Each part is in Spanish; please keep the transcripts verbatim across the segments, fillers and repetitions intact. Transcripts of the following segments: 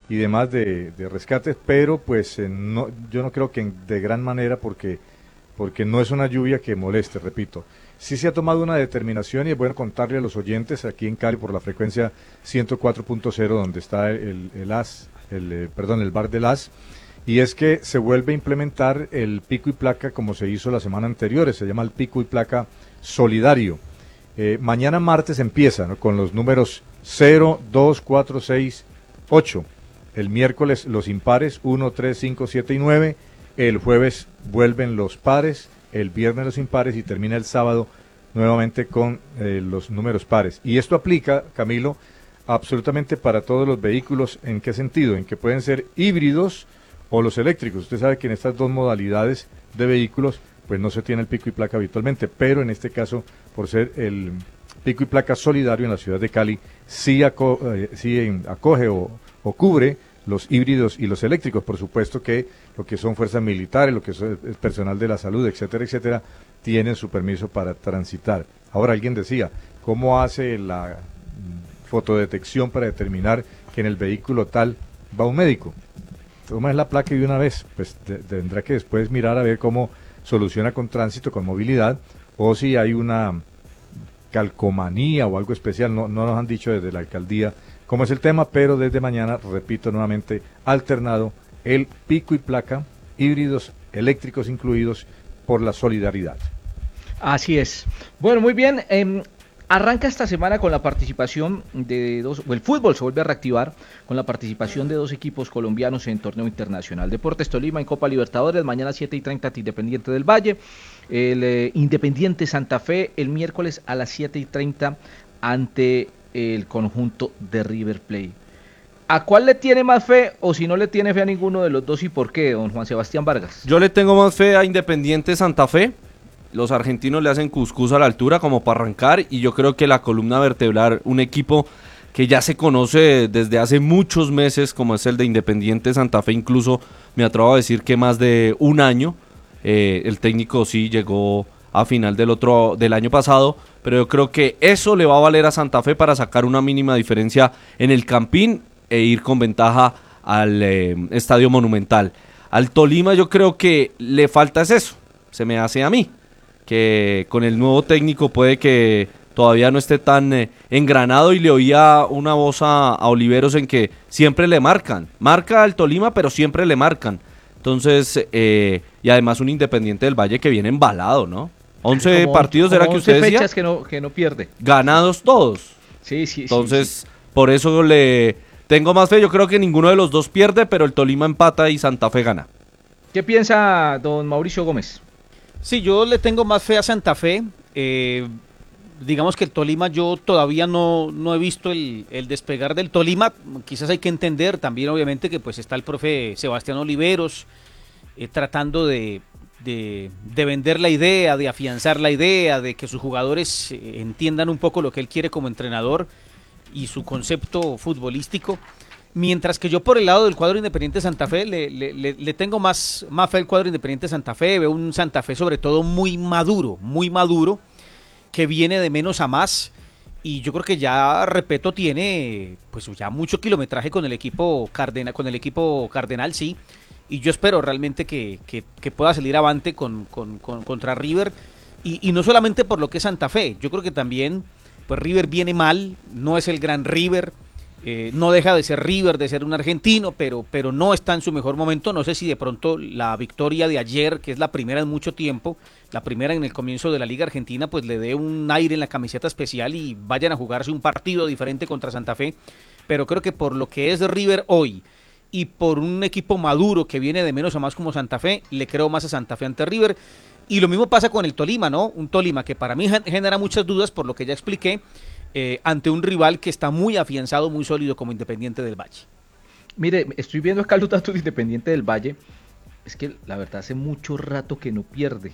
y demás de, de rescates, pero pues eh, no, yo no creo que en- de gran manera porque, porque no es una lluvia que moleste, repito. Sí se ha tomado una determinación y es bueno contarle a los oyentes aquí en Cali por la frecuencia ciento cuatro punto cero donde está el, el A S, el, eh, perdón, el bar del A S, y es que se vuelve a implementar el pico y placa como se hizo la semana anterior, se llama el pico y placa solidario. Eh, mañana martes empieza, ¿no?, con los números cero, dos, cuatro, seis, ocho. El miércoles los impares uno, tres, cinco, siete y nueve. El jueves vuelven los pares, el viernes los impares y termina el sábado nuevamente con eh, los números pares. Y esto aplica, Camilo, absolutamente para todos los vehículos. ¿En qué sentido? En que pueden ser híbridos o los eléctricos. Usted sabe que en estas dos modalidades de vehículos pues no se tiene el pico y placa habitualmente, pero en este caso, por ser el pico y placa solidario en la ciudad de Cali, sí, aco eh, sí en- acoge o, o cubre los híbridos y los eléctricos. Por supuesto que lo que son fuerzas militares, lo que son- es personal de la salud, etcétera, etcétera, tienen su permiso para transitar. Ahora alguien decía, ¿cómo hace la mm, fotodetección para determinar que en el vehículo tal va un médico? Tomas la placa y de una vez, pues te- tendrá que después mirar a ver cómo soluciona con tránsito, con movilidad, o si hay una calcomanía o algo especial. No, no nos han dicho desde la alcaldía cómo es el tema, pero desde mañana, repito nuevamente, alternado el pico y placa, híbridos eléctricos incluidos por la solidaridad. Así es. Bueno, muy bien. em, arranca esta semana con la participación de dos, o el fútbol se vuelve a reactivar con la participación de dos equipos colombianos en torneo internacional. Deportes Tolima en Copa Libertadores, mañana siete y treinta ante Independiente del Valle. El eh, Independiente Santa Fe el miércoles a las siete y treinta ante el conjunto de River Plate. ¿A cuál le tiene más fe o si no le tiene fe a ninguno de los dos y por qué, don Juan Sebastián Vargas? Yo le tengo más fe a Independiente Santa Fe. Los argentinos le hacen cuscús a la altura como para arrancar y yo creo que la columna vertebral, un equipo que ya se conoce desde hace muchos meses como es el de Independiente Santa Fe, incluso me atrevo a decir que más de un año. Eh, el técnico sí llegó a final del otro del año pasado, pero yo creo que eso le va a valer a Santa Fe para sacar una mínima diferencia en el Campín e ir con ventaja al eh, Estadio Monumental. Al Tolima yo creo que le falta es eso, se me hace a mí, que con el nuevo técnico puede que todavía no esté tan eh, engranado, y le oía una voz a, a Oliveros en que siempre le marcan, marca al Tolima pero siempre le marcan. Entonces, eh, y además un Independiente del Valle que viene embalado, ¿no? once Como, partidos, como ¿era que once usted decía? fechas que no, que no pierde. Ganados todos. Sí, sí, Entonces, sí, sí. por eso le tengo más fe. Yo creo que ninguno de los dos pierde, pero el Tolima empata y Santa Fe gana. ¿Qué piensa don Mauricio Gómez? Sí, yo le tengo más fe a Santa Fe. Eh, digamos que el Tolima yo todavía no, no he visto el, el despegar del Tolima. Quizás hay que entender también obviamente que pues está el profe Sebastián Oliveros eh, tratando de, de, de vender la idea, de afianzar la idea, de que sus jugadores eh, entiendan un poco lo que él quiere como entrenador y su concepto futbolístico. Mientras que yo por el lado del cuadro Independiente Santa Fe le, le, le, le tengo más, más fe al cuadro Independiente Santa Fe. Veo un Santa Fe sobre todo muy maduro, muy maduro, que viene de menos a más, y yo creo que ya Repeto tiene pues ya mucho kilometraje con el equipo Cardenal, con el equipo Cardenal, sí, y yo espero realmente que, que, que pueda salir avante con, con, con, contra River, y, y no solamente por lo que es Santa Fe, yo creo que también pues River viene mal, no es el gran River. Eh, no deja de ser River, de ser un argentino, pero, pero no está en su mejor momento. No sé si de pronto la victoria de ayer, que es la primera en mucho tiempo, la primera en el comienzo de la Liga Argentina, pues le dé un aire en la camiseta especial y vayan a jugarse un partido diferente contra Santa Fe. Pero creo que por lo que es River hoy y por un equipo maduro que viene de menos a más como Santa Fe, le creo más a Santa Fe ante River. Y lo mismo pasa con el Tolima, ¿no? Un Tolima que para mí genera muchas dudas por lo que ya expliqué, Eh, ante un rival que está muy afianzado, muy sólido como Independiente del Valle. Mire, estoy viendo acá los datos de Independiente del Valle. Es que la verdad hace mucho rato que no pierde.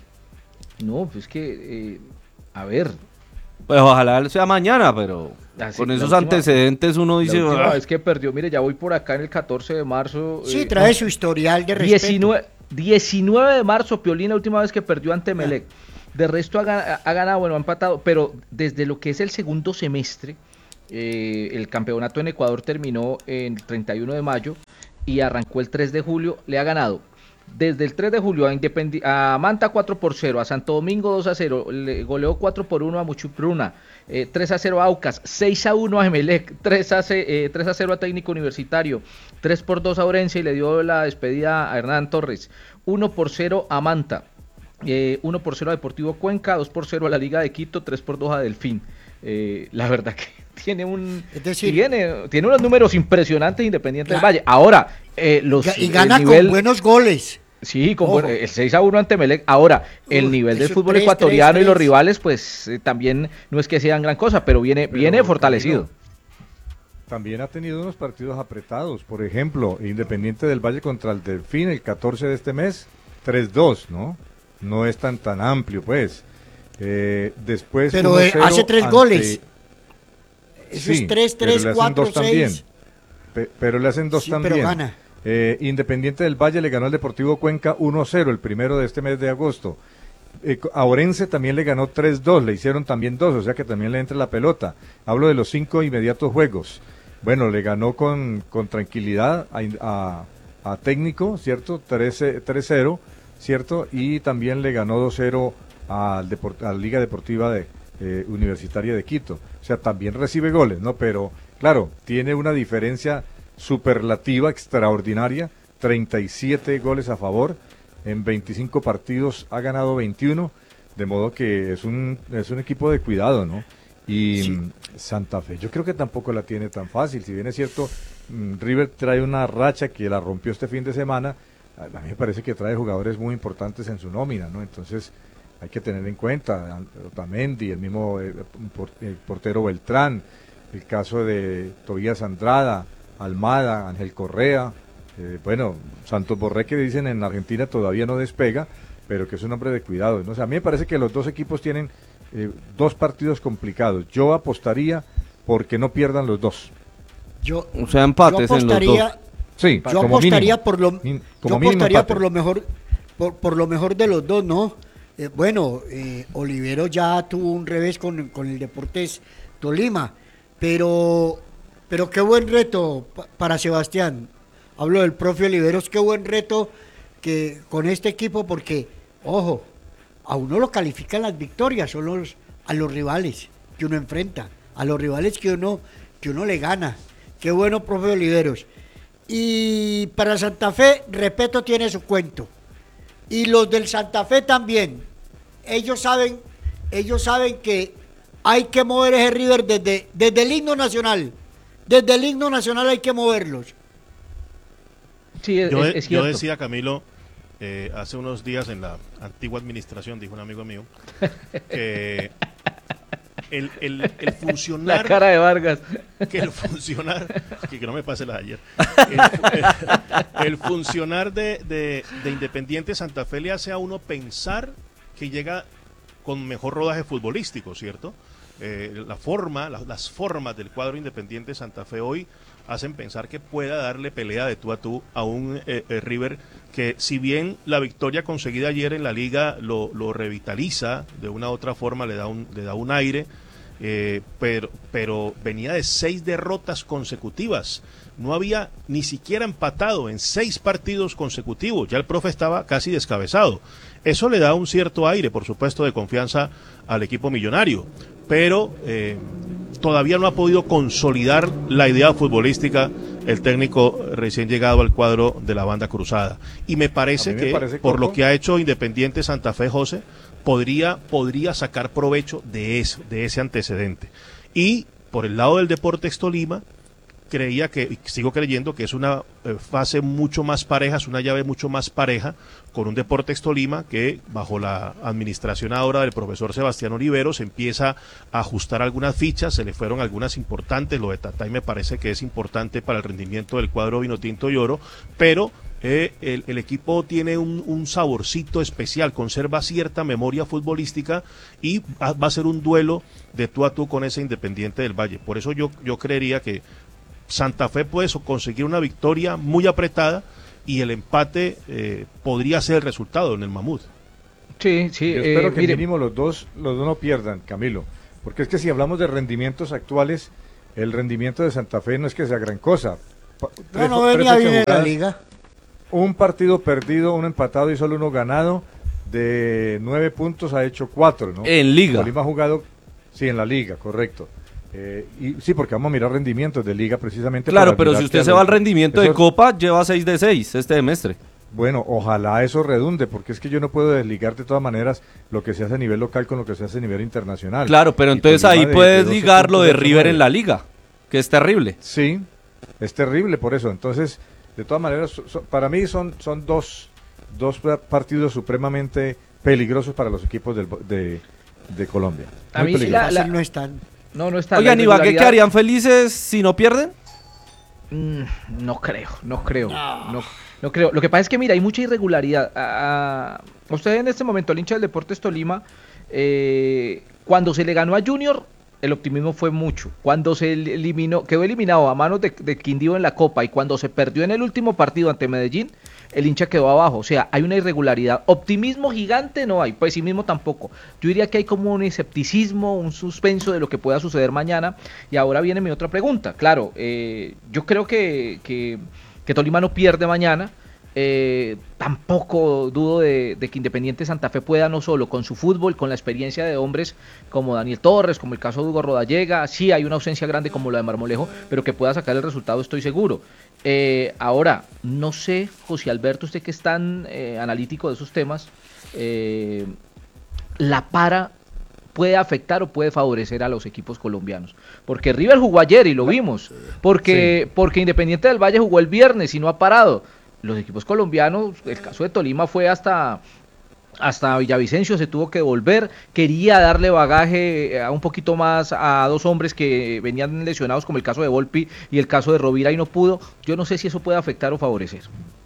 No, pues que, eh, a ver. Pues ojalá sea mañana, pero Así, con esos última, antecedentes uno dice... La última "Ah". vez que perdió, mire, ya voy por acá en el catorce de marzo. Sí, eh, trae no, su historial de respeto. diecinueve, diecinueve de marzo, Piolín, la última vez que perdió ante Melec. De resto ha, ga- ha ganado, bueno, ha empatado, pero desde lo que es el segundo semestre, eh, el campeonato en Ecuador terminó el treinta y uno de mayo, y arrancó el tres de julio, le ha ganado desde el tres de julio a, Independi a Manta cuatro por cero, a Santo Domingo dos a cero, le goleó cuatro por uno a Muchupruna, eh, tres a cero a Aucas, seis a uno a Emelec, tres a cero a Técnico Universitario, tres por dos a Orense y le dio la despedida a Hernán Torres, uno por cero a Manta, eh, uno por cero a Deportivo Cuenca, dos por cero a la Liga de Quito, tres por dos a Delfín. Eh, la verdad que tiene un es decir, tiene, tiene unos números impresionantes Independiente ga- del Valle. Ahora, eh, los Y gana el nivel, con buenos goles. sí, con Ojo. buen- el seis a uno ante Melec. Ahora, el Uf, nivel del eso fútbol tres, ecuatoriano tres, y los tres. rivales, pues eh, también no es que sean gran cosa, pero viene, Pero, viene fortalecido. Camilo, también ha tenido unos partidos apretados. Por ejemplo, Independiente del Valle contra el Delfín el catorce de este mes, tres dos, ¿no? No es tan tan amplio, pues. Eh, después Pero uno eh, cero hace tres ante- goles. Eso Sí, es tres, pero tres, le hacen cuatro, dos también. seis. Pe- pero le hacen dos Sí, también. pero gana. Eh, Independiente del Valle le ganó al Deportivo Cuenca uno cero el primero de este mes de agosto. Eh, a Orense también le ganó tres dos, le hicieron también dos, o sea que también le entra la pelota. Hablo de los cinco inmediatos juegos. Bueno, le ganó con, con tranquilidad a, a, a Técnico, ¿cierto? tres cero, ¿cierto? Y también le ganó dos cero al Deport- a la Liga Deportiva de, eh, Universitaria de Quito. O sea, también recibe goles, ¿no? Pero, claro, tiene una diferencia superlativa, extraordinaria, treinta y siete goles a favor, en veinticinco partidos ha ganado veintiuno, de modo que es un, es un equipo de cuidado, ¿no? Y Sí. mm, Santa Fe, yo creo que tampoco la tiene tan fácil, si bien es cierto, mm, River trae una racha que la rompió este fin de semana, a a mí me parece que trae jugadores muy importantes en su nómina, ¿no? Entonces hay que tener en cuenta, Otamendi, el mismo eh, por- el portero Beltrán, el caso de Tobías Andrada, Almada, Ángel Correa, eh, bueno, Santos Borré, que dicen en Argentina todavía no despega, pero que es un hombre de cuidado, ¿no? O sea, a mí me parece que los dos equipos tienen eh, dos partidos complicados. Yo apostaría porque no pierdan los dos. Yo, O sea, yo empates en los apostaría, dos. Sí, yo como apostaría mínimo. por lo, Min- yo como mínimo apostaría empate. por lo mejor, por, por lo mejor de los dos, ¿no? Eh, bueno, eh, Olivero ya tuvo un revés con, con el Deportes Tolima, pero, pero qué buen reto pa- para Sebastián. Hablo del profe Oliveros, qué buen reto que con este equipo, porque, ojo, a uno lo califican las victorias, son los, a los rivales que uno enfrenta, a los rivales que uno, que uno le gana. Qué bueno, profe Oliveros. Y para Santa Fe, Repeto tiene su cuento. Y los del Santa Fe también. Ellos saben, ellos saben que hay que mover ese River desde, desde el himno nacional. Desde el himno nacional hay que moverlos. Sí, es, Yo, es- de- es yo cierto. decía, Camilo, eh, hace unos días en la antigua administración, dijo un amigo mío, que el, el, el La funcionar, cara de Vargas. que el funcionar, que, que no me pase la de ayer, el, el- el funcionar de, de, de Independiente Santa Fe le hace a uno pensar que llega con mejor rodaje futbolístico, ¿cierto? Eh, la forma, la- las formas del cuadro Independiente Santa Fe hoy hacen pensar que pueda darle pelea de tú a tú a un eh, eh, River que, si bien la victoria conseguida ayer en la liga lo, lo revitaliza de una u otra forma, le da un, le da un aire, eh, pero, pero venía de seis derrotas consecutivas, no había ni siquiera empatado en seis partidos consecutivos, ya el profe estaba casi descabezado. Eso le da un cierto aire, por supuesto, de confianza al equipo millonario, pero eh, todavía no ha podido consolidar la idea futbolística el técnico recién llegado al cuadro de la banda cruzada. Y me parece A mí me que, parece, por lo Coco, que ha hecho Independiente Santa Fe, José, podría, podría sacar provecho de eso, de ese antecedente. Y por el lado del Deportes Tolima, creía que, y sigo creyendo que es una eh, fase mucho más pareja, es una llave mucho más pareja con un Deportes Tolima que bajo la administración ahora del profesor Sebastián Oliveros empieza a ajustar algunas fichas, se le fueron algunas importantes, lo de Tatay me parece que es importante para el rendimiento del cuadro vinotinto y oro, pero eh, el, el equipo tiene un, un saborcito especial, conserva cierta memoria futbolística y va, va a ser un duelo de tú a tú con ese Independiente del Valle, por eso yo, yo creería que Santa Fe puede conseguir una victoria muy apretada y el empate eh, podría ser el resultado en el Mamut. Sí, sí. Yo eh, espero que mire, mínimo los dos, los dos no pierdan, Camilo. Porque es que si hablamos de rendimientos actuales, el rendimiento de Santa Fe no es que sea gran cosa. pa- No, tres- no tres venía fechas bien en la jugadas, liga. un partido perdido, uno empatado y solo uno ganado. De nueve puntos ha hecho cuatro, ¿no? En liga. Tolima ha jugado, sí, en la liga, correcto. Eh, y sí, porque vamos a mirar rendimientos de liga precisamente. Claro, para pero mirar si que usted a se los- va al rendimiento de esos- Copa, lleva seis de seis este semestre. Bueno, ojalá eso redunde, porque es que yo no puedo desligar de todas maneras lo que se hace a nivel local con lo que se hace a nivel internacional. Claro, pero Y entonces Tolima ahí de- puedes de doce ligar lo puntos, de ocho, River nueve. en la liga, que es terrible. Sí, es terrible por eso. Entonces, de todas maneras, so- so- para mí son, son dos, dos pa- partidos supremamente peligrosos para los equipos del, de, de Colombia. A Muy mí sí la- peligrosos. Fácil no están. No, no está. Oigan, la Ibagué, ¿qué irregularidad- harían felices si no pierden? Mm, no creo, no creo, no, no creo. Lo que pasa es que, mira, hay mucha irregularidad. Ah, usted en este momento, el hincha del Deportes Tolima, eh, cuando se le ganó a Junior, el optimismo fue mucho. Cuando se eliminó, quedó eliminado a manos de, de Quindío en la Copa y cuando se perdió en el último partido ante Medellín, el hincha quedó abajo. O sea, hay una irregularidad. Optimismo gigante no hay, pesimismo tampoco. Yo diría que hay como un escepticismo, un suspenso de lo que pueda suceder mañana. Y ahora viene mi otra pregunta. Claro, eh, yo creo que, que, que Tolima no pierde mañana. Eh, tampoco dudo de, de que Independiente Santa Fe pueda, no solo con su fútbol, con la experiencia de hombres como Daniel Torres, como el caso de Hugo Rodallega, sí hay una ausencia grande como la de Marmolejo, pero que pueda sacar el resultado, estoy seguro. Eh, ahora, no sé, José Alberto, usted que es tan eh, analítico de esos temas, eh, la para puede afectar o puede favorecer a los equipos colombianos, porque River jugó ayer y lo vimos, porque, porque Independiente del Valle jugó el viernes y no ha parado. Los equipos colombianos, el caso de Tolima fue hasta, hasta Villavicencio, se tuvo que volver, quería darle bagaje a un poquito más a dos hombres que venían lesionados, como el caso de Volpi y el caso de Rovira, y no pudo. Yo no sé si eso puede afectar o favorecer.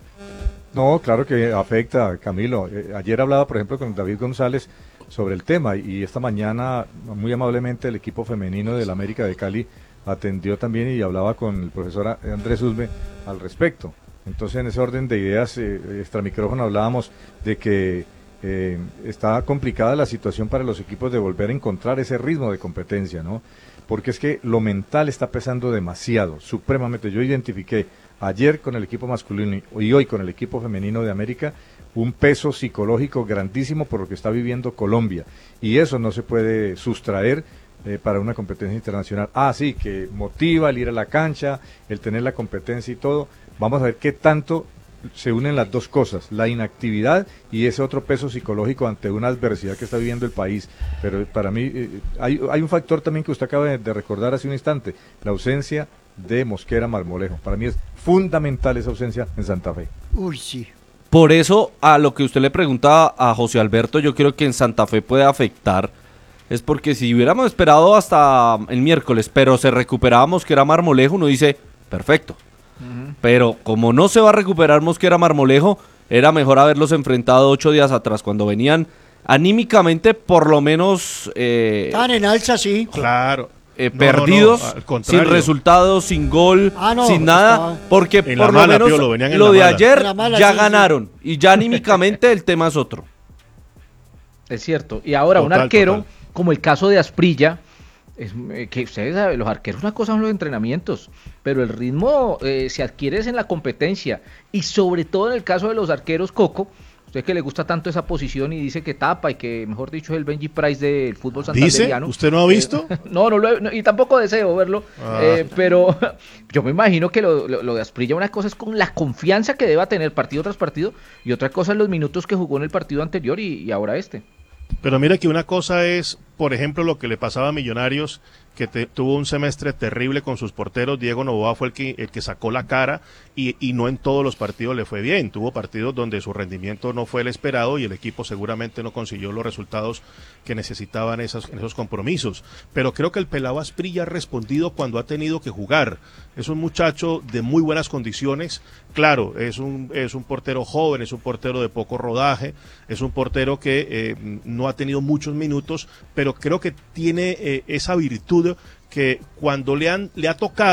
No, claro que afecta, Camilo. Eh, ayer hablaba, por ejemplo, con David González sobre el tema y esta mañana, muy amablemente, el equipo femenino del América de Cali atendió también y hablaba con el profesor Andrés Usme al respecto. Entonces, en ese orden de ideas, eh, extra micrófono hablábamos de que eh, está complicada la situación para los equipos de volver a encontrar ese ritmo de competencia, ¿no? Porque es que lo mental está pesando demasiado, supremamente. Yo identifiqué ayer con el equipo masculino y hoy con el equipo femenino de América un peso psicológico grandísimo por lo que está viviendo Colombia. Y eso no se puede sustraer eh, para una competencia internacional. Ah, sí, que motiva el ir a la cancha, el tener la competencia y todo. Vamos a ver qué tanto se unen las dos cosas, la inactividad y ese otro peso psicológico ante una adversidad que está viviendo el país. Pero para mí eh, hay, hay un factor también que usted acaba de, de recordar hace un instante, la ausencia de Mosquera Marmolejo. Para mí es fundamental esa ausencia en Santa Fe. Uy, sí. Por eso, a lo que usted le preguntaba a José Alberto, yo creo que en Santa Fe puede afectar, es porque si hubiéramos esperado hasta el miércoles, pero se recuperaba Mosquera Marmolejo, uno dice, perfecto. Uh-huh. Pero como no se va a recuperar Mosquera Marmolejo, era mejor haberlos enfrentado ocho días atrás, cuando venían anímicamente por lo menos... Eh, Estaban en alza, sí. Claro. Eh, No, perdidos, no, no, al contrario. sin resultados, sin gol, Ah, no, sin nada, estaba- porque En por la lo mala, menos Piolo, venían en lo la de mala. ayer En la mala, ya sí, sí. ganaron y ya anímicamente el tema es otro. Es cierto. Y ahora un Total, arquero, total. como el caso de Asprilla, es, eh, que ustedes saben, los arqueros una cosa son los entrenamientos, pero el ritmo eh, se adquiere es en la competencia. Y sobre todo en el caso de los arqueros, Coco, usted que le gusta tanto esa posición y dice que tapa y que, mejor dicho, es el Benji Price del fútbol santanderiano. ¿Dice? ¿Usted no ha visto? Eh, no, no, lo he- no, y tampoco deseo verlo, Ah. eh, pero yo me imagino que lo, lo, lo de Asprilla, una cosa es con la confianza que deba tener partido tras partido y otra cosa es los minutos que jugó en el partido anterior y, y ahora este. Pero mira que una cosa es, por ejemplo, lo que le pasaba a Millonarios, que te- tuvo un semestre terrible con sus porteros. Diego Noboa fue el que, el que sacó la cara y, y no en todos los partidos le fue bien. Tuvo partidos donde su rendimiento no fue el esperado y el equipo seguramente no consiguió los resultados que necesitaban esas, en esos compromisos. Pero creo que el pelado Asprilla ha respondido cuando ha tenido que jugar. Es un muchacho de muy buenas condiciones. Claro, es un, es un portero joven, es un portero de poco rodaje, es un portero que eh, no ha tenido muchos minutos, pero creo que tiene eh, esa virtud que cuando le han le ha tocado,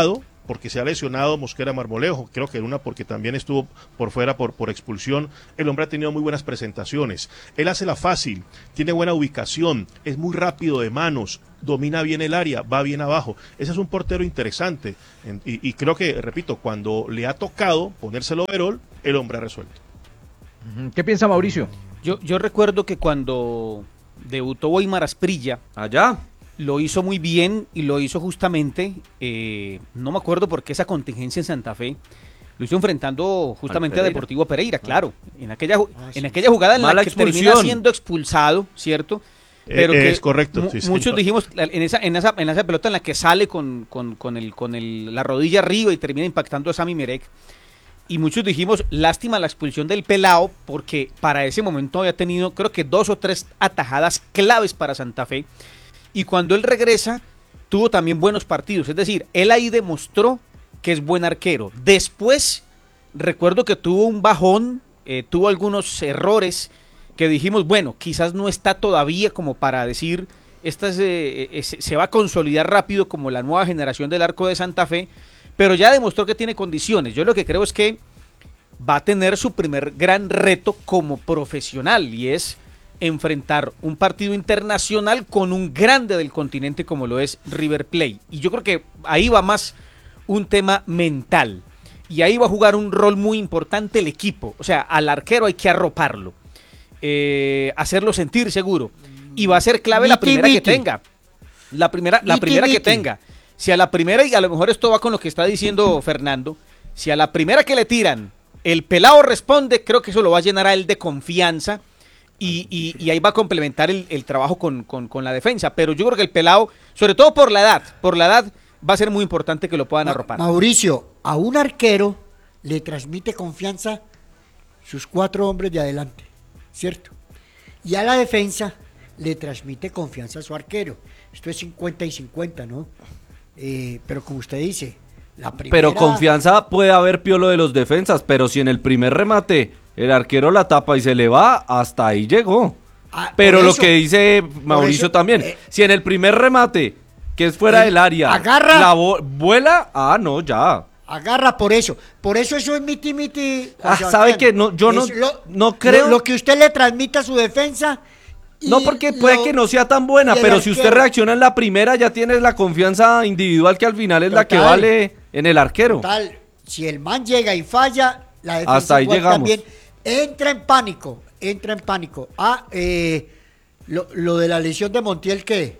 porque se ha lesionado Mosquera Marmolejo, creo que en una porque también estuvo por fuera por, por expulsión. El hombre ha tenido muy buenas presentaciones, él hace la fácil, tiene buena ubicación, es muy rápido de manos, domina bien el área, va bien abajo. Ese es un portero interesante y, y creo que, repito, cuando le ha tocado ponérselo overall, el hombre ha resuelto. ¿Qué piensa Mauricio? Yo, yo recuerdo que cuando debutó Weimar Asprilla, allá lo hizo muy bien y lo hizo justamente, eh, no me acuerdo por qué esa contingencia en Santa Fe, lo hizo enfrentando justamente a Deportivo Pereira, claro, en aquella, ah, sí. en aquella jugada en Mala la que expulsión. termina siendo expulsado, ¿cierto? Pero eh, que es correcto. Sí, muchos sí. dijimos en esa, en esa en esa pelota en la que sale con, con, con, el, con el, la rodilla arriba y termina impactando a Sami Merek. Y muchos dijimos, lástima la expulsión del Pelao, porque para ese momento había tenido, creo que dos o tres atajadas claves para Santa Fe. Y cuando él regresa, tuvo también buenos partidos. Es decir, él ahí demostró que es buen arquero. Después, recuerdo que tuvo un bajón, eh, tuvo algunos errores que dijimos, bueno, quizás no está todavía como para decir, esta es, eh, eh, se va a consolidar rápido como la nueva generación del arco de Santa Fe, pero ya demostró que tiene condiciones. Yo lo que creo es que va a tener su primer gran reto como profesional y es enfrentar un partido internacional con un grande del continente como lo es River Plate. Y yo creo que ahí va más un tema mental y ahí va a jugar un rol muy importante el equipo. O sea, al arquero hay que arroparlo, eh, hacerlo sentir seguro y va a ser clave la primera que tenga. La primera, la primera que tenga. Si a la primera, y a lo mejor esto va con lo que está diciendo Fernando, si a la primera que le tiran el Pelao responde, creo que eso lo va a llenar a él de confianza y, y, y ahí va a complementar el, el trabajo con, con, con la defensa. Pero yo creo que el Pelao, sobre todo por la edad, por la edad va a ser muy importante que lo puedan arropar. Mauricio, a un arquero le transmite confianza sus cuatro hombres de adelante, ¿cierto? Y a la defensa le transmite confianza a su arquero. Esto es cincuenta y cincuenta, ¿no? Eh, pero como usted dice, la primera... Pero confianza puede haber, Piolo, de los defensas, pero si en el primer remate el arquero la tapa y se le va, hasta ahí llegó. Ah, pero lo eso, que dice Mauricio eso, también, eh, si en el primer remate, que es fuera eh, del área, agarra, la vuela, ah, no, ya. Agarra por eso, por eso eso es miti miti. Ah, ¿sabe qué? No, yo no, lo, no creo... Lo, lo que usted le transmite a su defensa... No, porque puede lo, que no sea tan buena, pero si usted reacciona en la primera, ya tienes la confianza individual que al final es total, la que vale en el arquero. Total, si el man llega y falla, la defensa hasta ahí llegamos. También entra en pánico, entra en pánico. Ah, eh, lo, lo de la lesión de Montiel, ¿qué?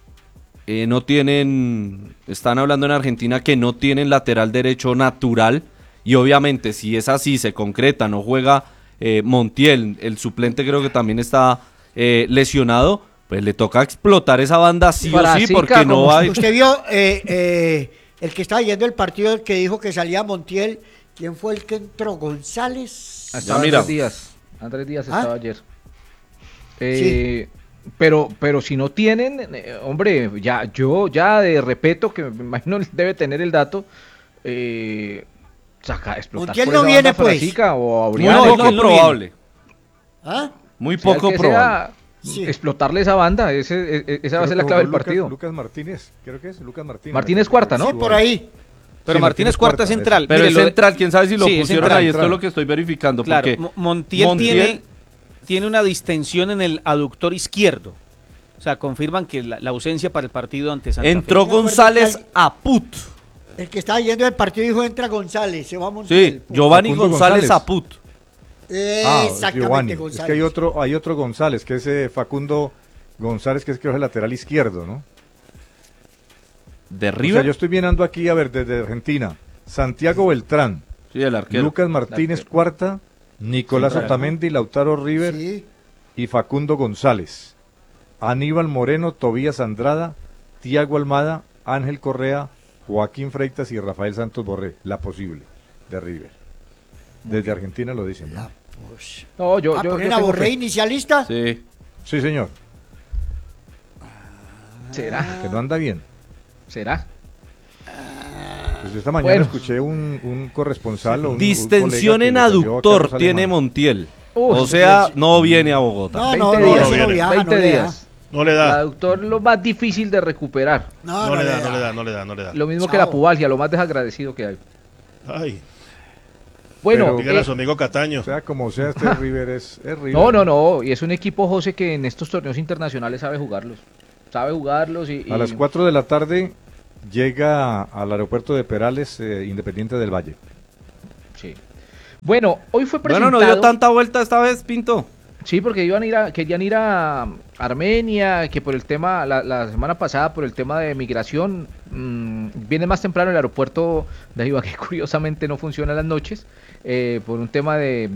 Eh, no tienen, están hablando en Argentina que no tienen lateral derecho natural, y obviamente si es así, se concreta, no juega eh, Montiel, el suplente creo que también está... Eh, lesionado, pues le toca explotar esa banda sí o sí, porque no hay... Usted vio eh, eh, el que estaba yendo el partido, el que dijo que salía Montiel, ¿quién fue el que entró? ¿González? Hasta Andrés Díaz, Andrés Díaz ¿Ah? estaba ayer. Eh, sí. Pero, pero si no tienen, eh, hombre, ya yo ya de respeto, que me imagino debe tener el dato, eh, saca, explotar Montiel no viene pues. O habría muy poco probable. ¿Ah? Muy poco o sea, probable. Sí. Explotarle esa banda, ese, ese, esa va a ser la clave del Lucas, partido. Lucas Martínez, creo que es Lucas Martínez. Martínez cuarta, ¿no? Sí, por ahí. Pero sí, Martínez cuarta central. Pero Mire, es central, quién sabe si lo sí, pusieron central, ahí, esto claro. es lo que estoy verificando. Claro, porque Montiel, Montiel tiene, tiene una distensión en el aductor izquierdo. O sea, confirman que la, la ausencia para el partido ante Santa Entró Fe. González Aput. El que estaba yendo del partido dijo entra González, se va Montiel. Sí, Giovanni González, González Aput. Eh, ah, exactamente, Giovanni. González. Es que hay otro, hay otro González, que es eh, Facundo González, que es creo el lateral izquierdo, ¿no? ¿De River? O sea, yo estoy mirando aquí, a ver, desde Argentina. Santiago Beltrán. Sí, el arquero. Lucas Martínez cuarta, Nicolás sí, Otamendi, Lautaro River sí. y Facundo González. Aníbal Moreno, Tobías Andrada, Tiago Almada, Ángel Correa, Joaquín Freitas y Rafael Santos Borré. La posible de River. Desde Argentina lo dicen, ¿no? Pues, no, yo, ¿a yo, poner yo a Borré fe. inicialista? Sí. Sí, señor. ¿Será? Que no anda bien. ¿Será? Pues esta mañana bueno. escuché un, un corresponsal. Un, Distensión un en aductor tiene Montiel. Uf, o sea, no viene a Bogotá. No, no, veinte no, días, no, no viaja, veinte no días. No le El da. aductor lo más difícil de recuperar. No, No, le da, no le da, no le da, no le da. Lo mismo Chao. que la pubalgia, lo más desagradecido que hay. Ay, Bueno, Pero- dígale eh, a su amigo Cataño. Sea como sea, este River es, es River. no, no, no, y es un equipo, José, que en estos torneos internacionales sabe jugarlos. Sabe jugarlos y... y- A las cuatro de la tarde llega al aeropuerto de Perales, eh, Independiente del Valle. Sí. Bueno, hoy fue presentado... Bueno, no dio tanta vuelta esta vez, Pinto. Sí, porque iban a ir a, querían ir a Armenia, que por el tema, la, la semana pasada, por el tema de migración, mmm, viene más temprano el aeropuerto de Iba, que curiosamente no funciona en las noches, eh, por un tema de,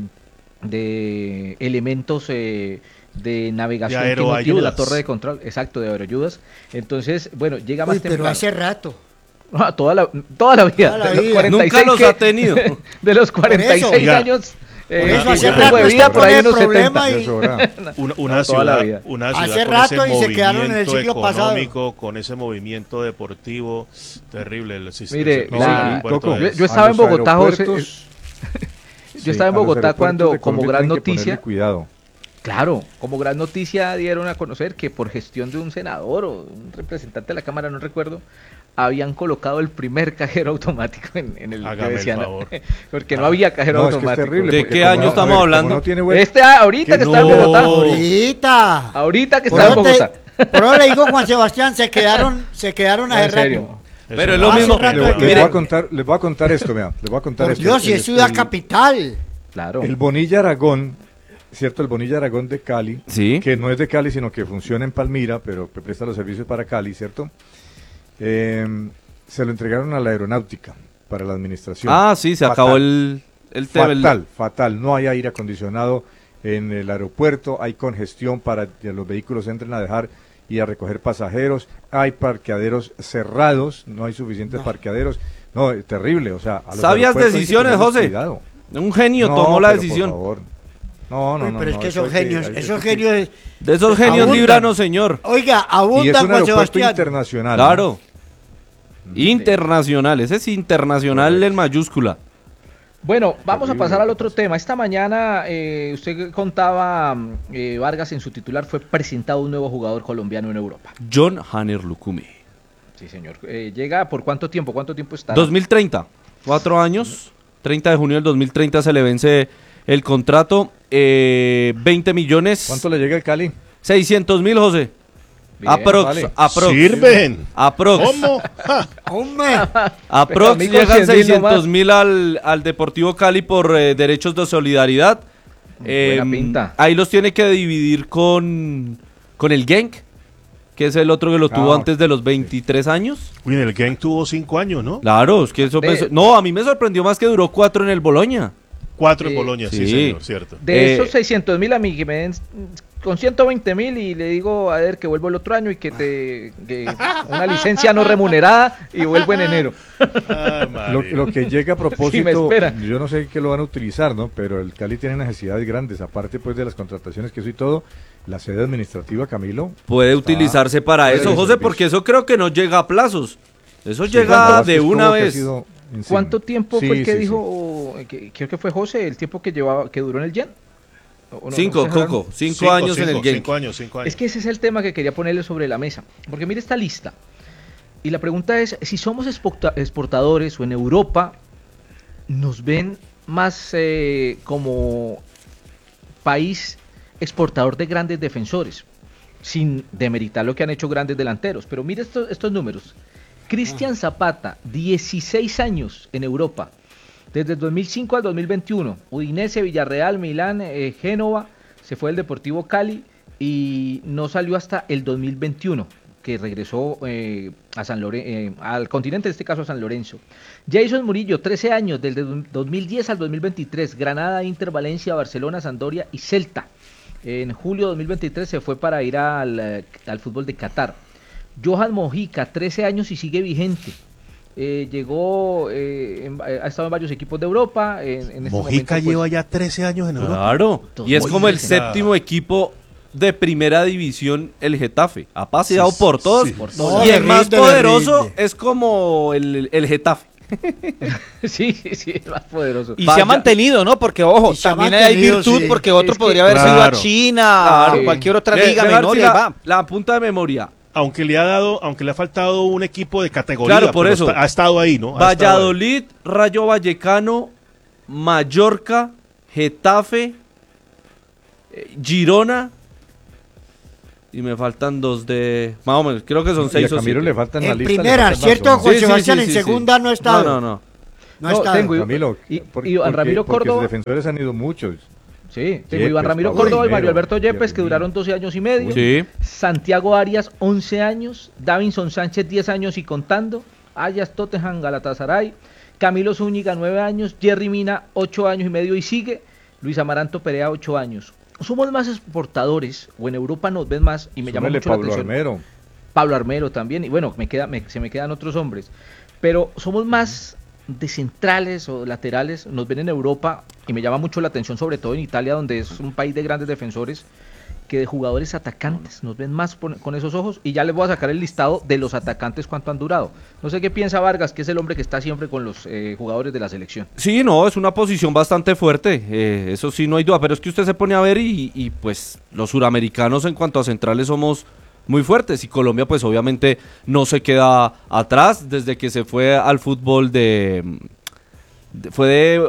de elementos eh, de navegación De que no tiene la aeroayudas. torre de control, exacto, de aeroayudas. Entonces, bueno, llega más Uy, pero temprano. hace rato. Ah, toda la, toda la vida. Toda la de los vida. cuarenta y seis Nunca los que- ha tenido. De los cuarenta y seis Oiga, años. eh, Por eso que hace yo rato tengo de está vida, con por ahí el unos problema setenta. y- Ya sobra. Una, una No, toda la ciudad, vida. una Hace ciudad con rato ese y se quedaron en el movimiento siglo pasado. económico, con ese movimiento deportivo terrible. El, sis- Mire, ese No, la- aeropuerto Coco, Yo- es- yo a estaba en los Bogotá, José, aeropuertos- Yo Sí, estaba en a los Bogotá aeropuertos cuando, de como Colombia gran tienen que ponerle noticia, Cuidado. claro, como gran noticia dieron a conocer que por gestión de un senador o un representante de la Cámara, no recuerdo, habían colocado el primer cajero automático en, en el Hágame que el decían, favor. porque no había cajero No, es que es automático. terrible. ¿De porque qué como año no- estamos a ver, como hablando? no tiene vuelta- Este ah, ahorita que Que está en no. Bogotá. Ahorita. Ahorita que Por está en eso te- Bogotá. por eso le digo, Juan Sebastián, se quedaron, se quedaron En hace serio. rato. Eso Pero es no. lo Hace mismo. rato Le, de les, que- voy a Mire, contar, les voy a contar esto, vea, les voy a contar Por esto. Dios, si El- es ciudad el- capital. Claro. El Bonilla Aragón, ¿cierto? El Bonilla Aragón de Cali, Sí. que no es de Cali, sino que funciona en Palmira, pero que presta los servicios para Cali, ¿cierto? Eh, se lo entregaron a la aeronáutica para la administración. Ah, sí, se Fatal. acabó el, el tema. el- Fatal, fatal. No hay aire acondicionado en el aeropuerto, hay congestión para que los vehículos entren a dejar y a recoger pasajeros, hay parqueaderos cerrados, no hay suficientes parqueaderos. No, es terrible, o sea, a los Sabias aeropuertos hay que decisiones, tenerles José. cuidado. Un genio No, tomó la pero por decisión. favor. No, no, Uy, no. pero es no, que eso esos hay que- genios, hay- esos hay que- genios, De esos genios Abundan. libranos, señor. oiga, Y es abundan un Juan aeropuerto Sebastián. internacional. Claro. Internacional, ese es internacional en mayúscula. Bueno, vamos a Terrible pasar lo al que otro pasa. tema. Esta mañana, eh, usted contaba, eh, Vargas en su titular, fue presentado un nuevo jugador colombiano en Europa. John Hanner Lucumí. Sí, señor. Eh, ¿Llega por cuánto tiempo? ¿Cuánto tiempo está? dos mil treinta, cuatro años. treinta de junio del dos mil treinta se le vence el contrato. Eh, veinte millones. ¿Cuánto le llega al Cali? seiscientos mil, José. Bien, aprox, vale. aprox. Sirven. Aprox. ¿Cómo? Ja. Hombre, Aprox a mí con llegan cien mil seiscientos nomás. mil al, al Deportivo Cali por eh, derechos de solidaridad. Buena Em, pinta. Ahí los tiene que dividir con, con el Genk, que es el otro que lo tuvo Ah, antes de los veintitrés años. Uy, el Gang tuvo cinco años, ¿no? Claro, es que eso... De- me so- no, a mí me sorprendió más que duró cuatro en el Boloña. Cuatro en Sí. Bolonia, sí, Sí. señor, cierto. De Eh, esos seiscientos mil a mí, que me den con ciento veinte mil y le digo a ver que vuelvo el otro año y que te que una licencia no remunerada y vuelvo en enero. Ah, Lo, María. lo que llega a propósito, esperan. yo no sé qué lo van a utilizar, ¿no? Pero el Cali tiene necesidades grandes, aparte pues de las contrataciones que eso y todo, la sede administrativa, Camilo. Puede está- utilizarse para puede eso, de José, servicio. porque eso creo que no llega a plazos. Eso Sí, llega Juan de Vázquez una Cobo, que ha vez. sido insigne. ¿Cuánto tiempo Sí, fue el que sí, sí. dijo, que, creo que fue José, el tiempo que llevaba, que duró en el Gen? ¿O no? Cinco, ¿No se Coco. Cinco, años en el cinco, Genk. Cinco años, cinco años. Es que ese es el tema que quería ponerle sobre la mesa. Porque mire esta lista. Y la pregunta es, si somos exporta- exportadores o en Europa, nos ven más eh, como país exportador de grandes defensores, sin demeritar lo que han hecho grandes delanteros. Pero mire estos, estos números. Cristian Zapata, dieciséis años en Europa. Desde el dos mil cinco al dos mil veintiuno, Udinese, Villarreal, Milán, eh, Génova, se fue al Deportivo Cali y no salió hasta el dos mil veintiuno, que regresó eh, a San Lore- eh, al continente, en este caso a San Lorenzo. Jason Murillo, trece años, desde dos mil diez al dos mil veintitrés, Granada, Inter, Valencia, Barcelona, Sampdoria y Celta. En julio de dos mil veintitrés se fue para ir al, eh, al fútbol de Qatar. Johan Mojica, trece años y sigue vigente. Eh, llegó, eh, en- ha estado en varios equipos de Europa. En, en este Mojica momento, pues, lleva ya trece años en Europa. Claro. Y es Muy como el bien. séptimo equipo de primera división, el Getafe. Ha paseado Sí, por todos. sí. por No, todos y le el más rinde, le poderoso rinde. es como el, el Getafe. Sí, sí, sí, es más poderoso. Y Vaya. se ha mantenido, ¿no? Porque, ojo, Y se ha también hay mantenido, virtud, sí. porque otro Es que- podría haber sido a Claro. China, Claro. o cualquier otra Le- liga dejar menor, si y ahí la, va. la punta de memoria. Aunque le ha dado, aunque le ha faltado un equipo de categoría, Claro, por pero eso. está- ha estado ahí, ¿no? Ha estado ahí. Valladolid, Rayo Vallecano, Mallorca, Getafe, eh, Girona. Y me faltan dos de... Más o menos, creo que son Y a seis o Camilo siete. le faltan la En lista. le primera, falta el ¿cierto, Barcelona. Juan Sí, sí, Sebastián? sí, En sí, segunda sí. no ha estado. No, no, no. No ha No, estado. tengo- Camilo, Y- por- Iván porque- Ramiro porque Córdoba. sus defensores han ido muchos. Sí, tengo Yepes, Iván Ramiro Pablo Córdoba y Rivero, Mario Alberto Yepes, que Jeremín. duraron doce años y medio. Sí. Santiago Arias, once años. Davinson Sánchez, diez años y contando. Ayas Tottenham, Galatasaray. Camilo Zúñiga, nueve años. Jerry Mina, ocho años y medio y sigue. Luis Amaranto Perea, ocho años. Somos más exportadores, o en Europa nos ven más, y me llama Súmele mucho la Pablo atención. Armero. Pablo Armero también, y bueno, me queda, me- se me quedan otros hombres. Pero somos más de centrales o laterales, nos ven en Europa, y me llama mucho la atención, sobre todo en Italia, donde es un país de grandes defensores, que de jugadores atacantes, nos ven más por- con esos ojos, y ya les voy a sacar el listado de los atacantes cuánto han durado. No sé qué piensa Vargas, que es el hombre que está siempre con los eh, jugadores de la selección. Sí, no, es una posición bastante fuerte, eh, eso sí, no hay duda, pero es que usted se pone a ver y, y, pues los suramericanos en cuanto a centrales somos muy fuertes y Colombia pues obviamente no se queda atrás desde que se fue al fútbol de... de- fue de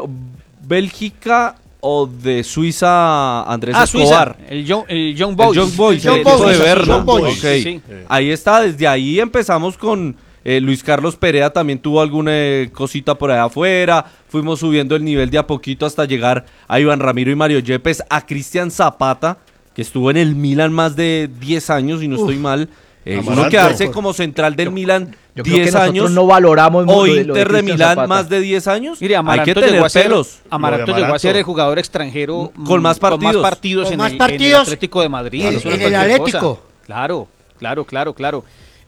Bélgica o de Suiza Andrés Ah, Escobar. Suiza, el Young, el Young El Boys. Young Boys, El el Young equipo Boys, de sí, Berna. Young Boys, Ok. sí. Ahí está, desde ahí empezamos con eh, Luis Carlos Perea, también tuvo alguna eh, cosita por allá afuera, fuimos subiendo el nivel de a poquito hasta llegar a Iván Ramiro y Mario Yepes, a Cristian Zapata, que estuvo en el Milan más de diez años, y no estoy mal. Eh, uno Amaranto. quedarse como central del Milan Yo creo que diez nosotros años, no valoramos o mucho lo de- lo Inter de Cristian Milán Zapata. más de diez años, Mire, hay Amaranto que tener llegó a ser, pelos. Amaranto Lo de llegó a ser Amaranto. el jugador extranjero Con mm, más partidos. partidos, Con en, más el, en el partidos Atlético de Madrid. en- eso no en es el cualquier Atlético. cosa. Claro, claro, claro, claro.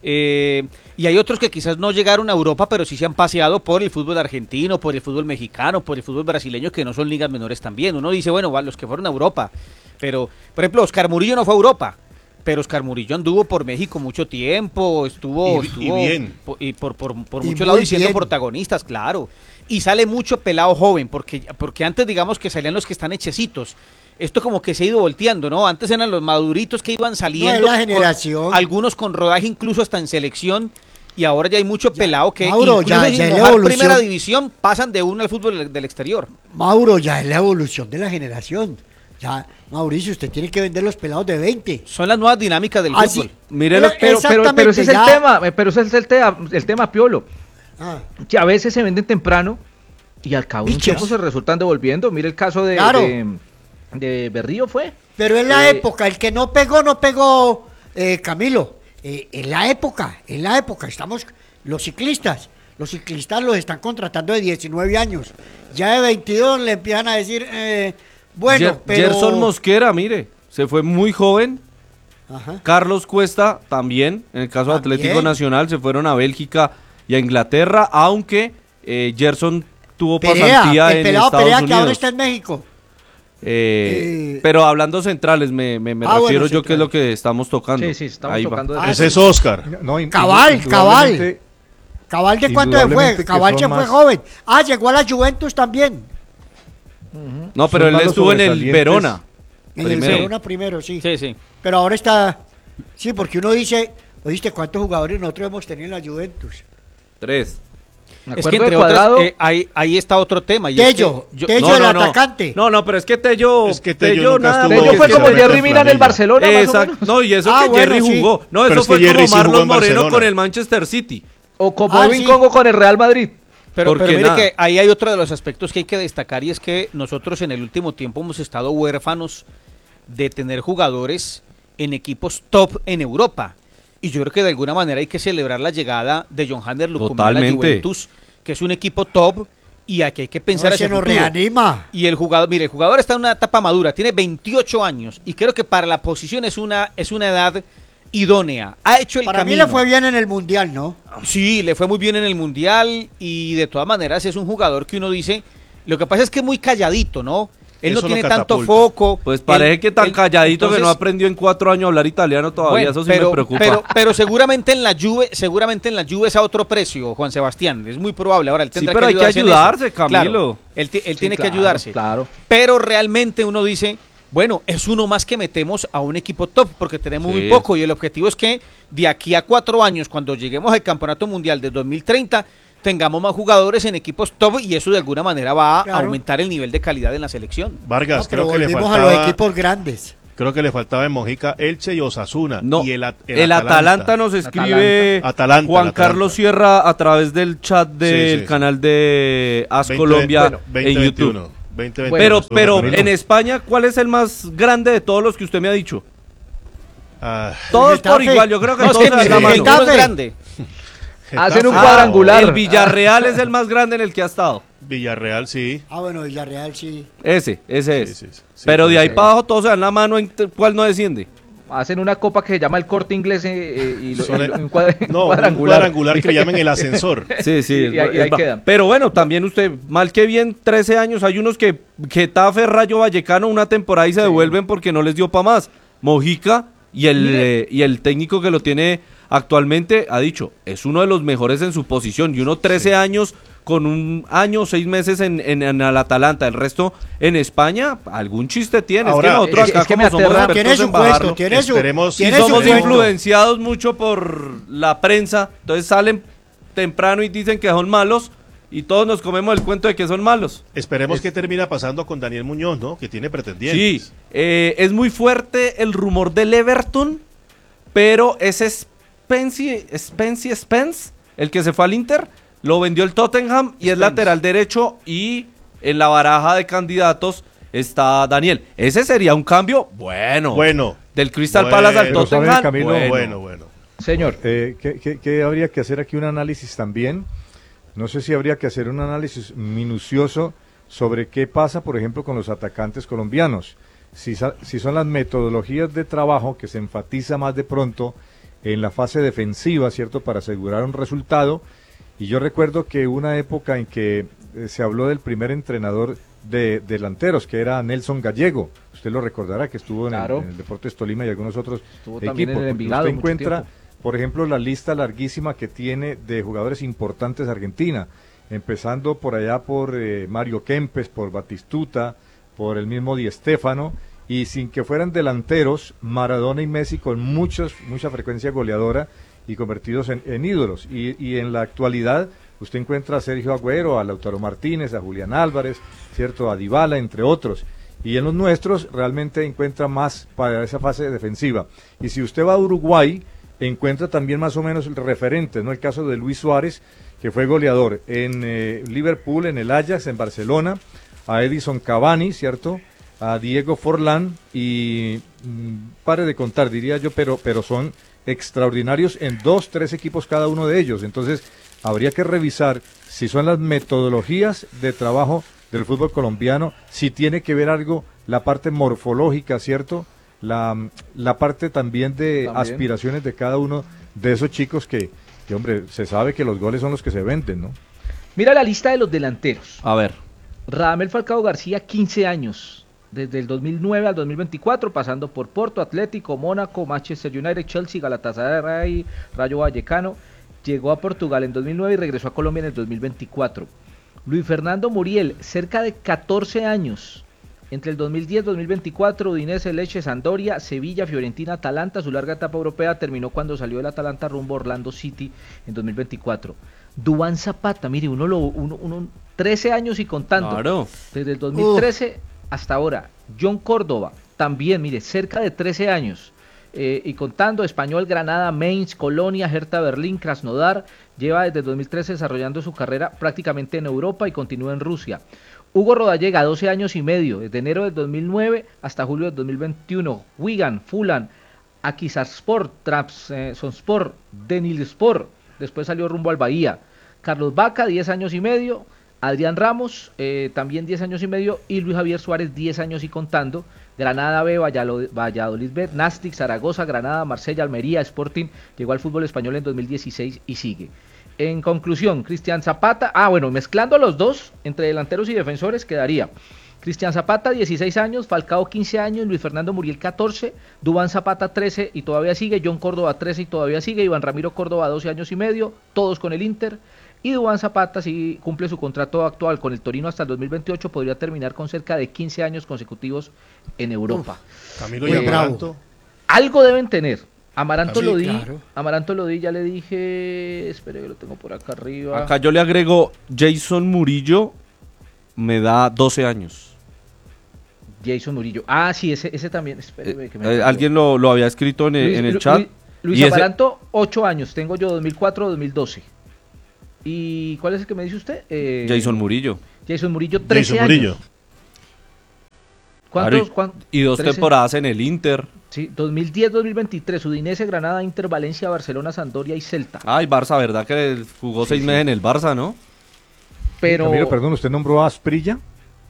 Eh, y hay otros que quizás no llegaron a Europa, pero sí se han paseado por el fútbol argentino, por el fútbol mexicano, por el fútbol brasileño, que no son ligas menores también. Uno dice, bueno, va, los que fueron a Europa. Pero, por ejemplo, Oscar Murillo no fue a Europa. Pero Oscar Murillo anduvo por México mucho tiempo, estuvo, Y- y estuvo bien. po- y por, por, por Y muchos muy lados diciendo bien. protagonistas, claro. Y sale mucho pelado joven, porque, porque antes digamos que salían los que están hechecitos. Esto como que se ha ido volteando, ¿no? Antes eran los maduritos que iban saliendo. la con- generación. algunos con rodaje incluso hasta en selección. Y ahora ya hay mucho pelado que Mauro, incluso ya- sin ya es la mojar evolución. primera división pasan de uno al fútbol del, del exterior. Mauro, ya es la evolución de la generación. Ya, Mauricio, usted tiene que vender los pelados de veinte. Son las nuevas dinámicas del Ah, fútbol. sí. Mire Pero- lo- Pero, pero, pero ese es el Exactamente, ya. tema, eh, pero ese es el tema, el tema, Piolo. Ah, Que a veces se venden temprano y al cabo de un Bichos. tiempo se resultan devolviendo. Mire el caso de, Claro. de, de Berrío fue. pero en la Eh, época, el que no pegó, no pegó, eh, Camilo. Eh, en la época, en la época, estamos los ciclistas. Los ciclistas los están contratando de diecinueve años. Ya de veintidós le empiezan a decir, eh, bueno, Ger- pero... Gerson Mosquera, mire, se fue muy joven. Ajá. Carlos Cuesta también, en el caso de También. Atlético Nacional, se fueron a Bélgica y a Inglaterra, aunque eh, Gerson tuvo Perea, pasantía el en pelado Estados Perea que ahora Unidos. está en México. Eh, Eh, pero hablando centrales, me, me, me Ah, refiero bueno, yo que es centrales. lo que estamos tocando. Sí, sí, estamos Ahí va. tocando de Ah, Ese es Oscar. No, in- Cabal, indudablemente- ¿Cabal de cuánto se fue? Indudablemente que Cabal son se fue más- joven. Ah, llegó a la Juventus también. No, pero Son él más los estuvo en el sobresalientes. Verona. En Primero. el Verona primero, sí. Sí, sí. Pero ahora está... Sí, porque uno dice, oíste, ¿cuántos jugadores nosotros hemos tenido en la Juventus? Tres. Me Es acuerdo que entre de Cuadrado, otras, eh, ahí, ahí está otro tema. y es Tello, que yo- Tello No, el no, no. atacante. No, no, pero es que Tello, Es que Tello nunca nada, estuvo- Tello porque fue es como que se Jerry mete- Mina en el Barcelona, más o Exacto. menos. No, y eso Ah, que bueno, Jerry sí. jugó. No, Pero eso es que fue Jerry como sí jugó Marlon en Moreno Barcelona. con el Manchester City. o como Ah, Edwin sí. Congo con el Real Madrid. Pero, Porque pero mire nada. que ahí hay otro de los aspectos que hay que destacar y es que nosotros en el último tiempo hemos estado huérfanos de tener jugadores en equipos top en Europa. Y yo creo que de alguna manera hay que celebrar la llegada de John Hander Lucumí a la Totalmente. Juventus, que es un equipo top y aquí hay que pensar No, hacia se nos futuro. reanima. Y el jugador, mire, el jugador está en una etapa madura, tiene veintiocho años y creo que para la posición es una, es una edad idónea. Ha hecho el Para mí camino. le fue bien en el Mundial, ¿no? Sí, le fue muy bien en el Mundial y de todas maneras es un jugador que uno dice, lo que pasa es que es muy calladito, ¿no? Él no eso lo tiene tanto catapulta. foco. Pues parece él- que tan él- calladito que no entonces- aprendió en cuatro años a hablar italiano todavía, Bueno, eso sí pero, me preocupa. Pero, pero seguramente en la Juve, seguramente en la Juve es a otro precio, Juan Sebastián. Es muy probable. Ahora él Sí, tendrá pero hay que ayudarse en eso. ayudarse, Camilo. Claro, él, ti- él Sí, tiene claro, que ayudarse. Claro. Pero realmente uno dice, bueno, es uno más que metemos a un equipo top, porque tenemos Sí. muy poco. Y el objetivo es que de aquí a cuatro años, cuando lleguemos al Campeonato Mundial de dos mil treinta, tengamos más jugadores en equipos top y eso de alguna manera va a Claro. aumentar el nivel de calidad en la selección. Vargas, No, pero creo que le volvimos a faltaba, los equipos grandes. creo que le faltaba en Mojica Elche y Osasuna. No, y el, At- el, Atalanta. nos escribe Atalanta, Juan el Atalanta. Carlos Sierra a través del chat del Sí, sí, sí. canal de As veinte, Colombia bueno, en veinte YouTube. veintiuno, veinte veintiuno, Pero, estuvo pero Camilo. en España, ¿cuál es el más grande de todos los que usted me ha dicho? Ah, Todos por Getafe. yor, yo creo que No, es todos que se dan el la mano. Getafe es Getafe. grande. Hacen un Getafe. cuadrangular. El Villarreal es el más grande en el que ha estado. Villarreal, sí. Ah, bueno, Villarreal sí. Ese, ese Sí, es. sí, sí. Sí, Pero de puede ahí ser. para abajo todos se dan la mano en t- cuál no desciende. Hacen una copa que se llama el Corte Inglés eh, eh, y lo- Son el- un cuadra- No, un cuadrangular. cuadrangular que le llaman el ascensor. Sí, sí. Y es- ahí- es ahí ba- quedan. Pero bueno, también usted, mal que bien, trece años, hay unos que Getafe, Rayo Vallecano, una temporada y se devuelven porque no les dio para más. Mojica y el, Mire. eh, y el técnico que lo tiene actualmente ha dicho, es uno de los mejores en su posición y uno trece años con un año, seis meses en, en, en el Atalanta, el resto en España, algún chiste tiene. Ahora, es que nosotros es- acá es que como me somos aterra- expertos Tiene su en bajarlo, puesto, tiene su, Esperemos- tiene y su somos puesto. influenciados mucho por la prensa, entonces salen temprano y dicen que son malos y todos nos comemos el cuento de que son malos. Esperemos que termina pasando con Daniel Muñoz, ¿no? Que tiene Sí, pretendientes. eh, es muy fuerte el rumor del Everton, pero ese Spence, Spence, Spence, el que se fue al Inter, lo vendió el Tottenham y es Spence. lateral derecho y en la baraja de candidatos está Daniel. Ese sería un cambio bueno. Bueno. Del Crystal Bueno. Palace al Pero ¿sabe, Tottenham. Camilo? Bueno, bueno. bueno. Señor. Eh, ¿qué, qué- qué habría que hacer aquí un análisis también? No sé si habría que hacer un análisis minucioso sobre qué pasa, por ejemplo, con los atacantes colombianos. Si, sa- si son las metodologías de trabajo que se enfatiza más de pronto en la fase defensiva, ¿cierto? Para asegurar un resultado. Y yo recuerdo que una época en que eh, se habló del primer entrenador de delanteros, que era Nelson Gallego. Usted lo recordará, que estuvo en, el- Claro. en el, Deportes Tolima y algunos otros Estuvo equipos. también en el porque Envigado usted mucho encuentra, tiempo. por ejemplo, la lista larguísima que tiene de jugadores importantes de Argentina, empezando por allá por eh, Mario Kempes, por Batistuta, por el mismo Di Stéfano, y sin que fueran delanteros, Maradona y Messi con muchos, mucha frecuencia goleadora y convertidos en, en ídolos. Y, y en la actualidad usted encuentra a Sergio Agüero, a Lautaro Martínez, a Julián Álvarez, cierto, a Dybala, entre otros. Y en los nuestros realmente encuentra más para esa fase defensiva. Y si usted va a Uruguay, encuentra también más o menos el referente, ¿no? El caso de Luis Suárez, que fue goleador en eh, Liverpool, en el Ajax, en Barcelona, a Edison Cavani, ¿cierto? A Diego Forlán y mm, pare de contar, diría yo, pero, pero son extraordinarios en dos, tres equipos cada uno de ellos. Entonces, habría que revisar si son las metodologías de trabajo del fútbol colombiano, si tiene que ver algo la parte morfológica, ¿cierto? La, la parte también de También. aspiraciones de cada uno de esos chicos que, que, hombre, se sabe que los goles son los que se venden, ¿no? Mira la lista de los delanteros. A ver. Radamel Falcao García, quince años. Desde el dos mil nueve al dos mil veinticuatro, pasando por Porto, Atlético, Mónaco, Manchester United, Chelsea, Galatasaray, Rayo Vallecano. Llegó a Portugal en dos mil nueve y regresó a Colombia en el dos mil veinticuatro. Luis Fernando Muriel, cerca de catorce años. Entre el dos mil diez y dos mil veinticuatro, Udinese, Lecce, Sampdoria, Sevilla, Fiorentina, Atalanta. Su larga etapa europea terminó cuando salió del Atalanta rumbo a Orlando City en dos mil veinticuatro. Duván Zapata, mire, uno lo uno, uno trece años y contando. Claro. Desde el dos mil trece hasta ahora. John Córdoba, también, mire, cerca de trece años. Eh, y contando, Español, Granada, Mainz, Colonia, Hertha Berlín, Krasnodar. Lleva desde el dos mil trece desarrollando su carrera prácticamente en Europa y continúa en Rusia. Hugo Rodallega, doce años y medio, desde enero del dos mil nueve hasta julio del dos mil veintiuno. Wigan, Fulham, Akhisarspor, Trabzonspor, Denizlispor. Después salió rumbo al Bahía. Carlos Vaca, diez años y medio. Adrián Ramos, eh, también diez años y medio. Y Luis Javier Suárez, diez años y contando. Granada B, Valladolid, Valladolid B, Nastic, Zaragoza, Granada, Marsella, Almería, Sporting. Llegó al fútbol español en dos mil dieciséis y sigue. En conclusión, Cristian Zapata, ah bueno, mezclando los dos, entre delanteros y defensores, quedaría Cristian Zapata, dieciséis años, Falcao, quince años, Luis Fernando Muriel, catorce, Duván Zapata, trece y todavía sigue, John Córdoba, trece y todavía sigue, Iván Ramiro Córdoba, doce años y medio, todos con el Inter, y Duván Zapata, si cumple su contrato actual con el Torino hasta el dos mil veintiocho, podría terminar con cerca de quince años consecutivos en Europa. Uf, Camilo y Eh, Amaranto. Algo deben tener. Amaranto Sí, lo di, claro. Amaranto lo di, ya le dije, espere que lo tengo por acá arriba. Acá yo le agrego Jason Murillo, me da doce años. Jason Murillo. Ah, sí, ese, ese también. Espéreme, Eh, que me eh, acuerdo. alguien lo, lo había escrito en, el- Luis, en el Lu- chat. Luis, Luis y ese- Amaranto, ocho años. Tengo yo dos mil cuatro, dos mil doce. ¿Y cuál es el que me dice usted? Eh, Jason Murillo. Jason Murillo, trece Jason Murillo. años. ¿Cuántos? Claro, cuán- y dos trece? temporadas en el Inter. Sí, dos mil diez, dos mil veintitrés. Udinese, Granada, Inter, Valencia, Barcelona, Sampdoria y Celta. Ay, Barça, ¿verdad que jugó seis meses en el Barça, no? Pero Camilo, perdón, ¿usted nombró a Asprilla?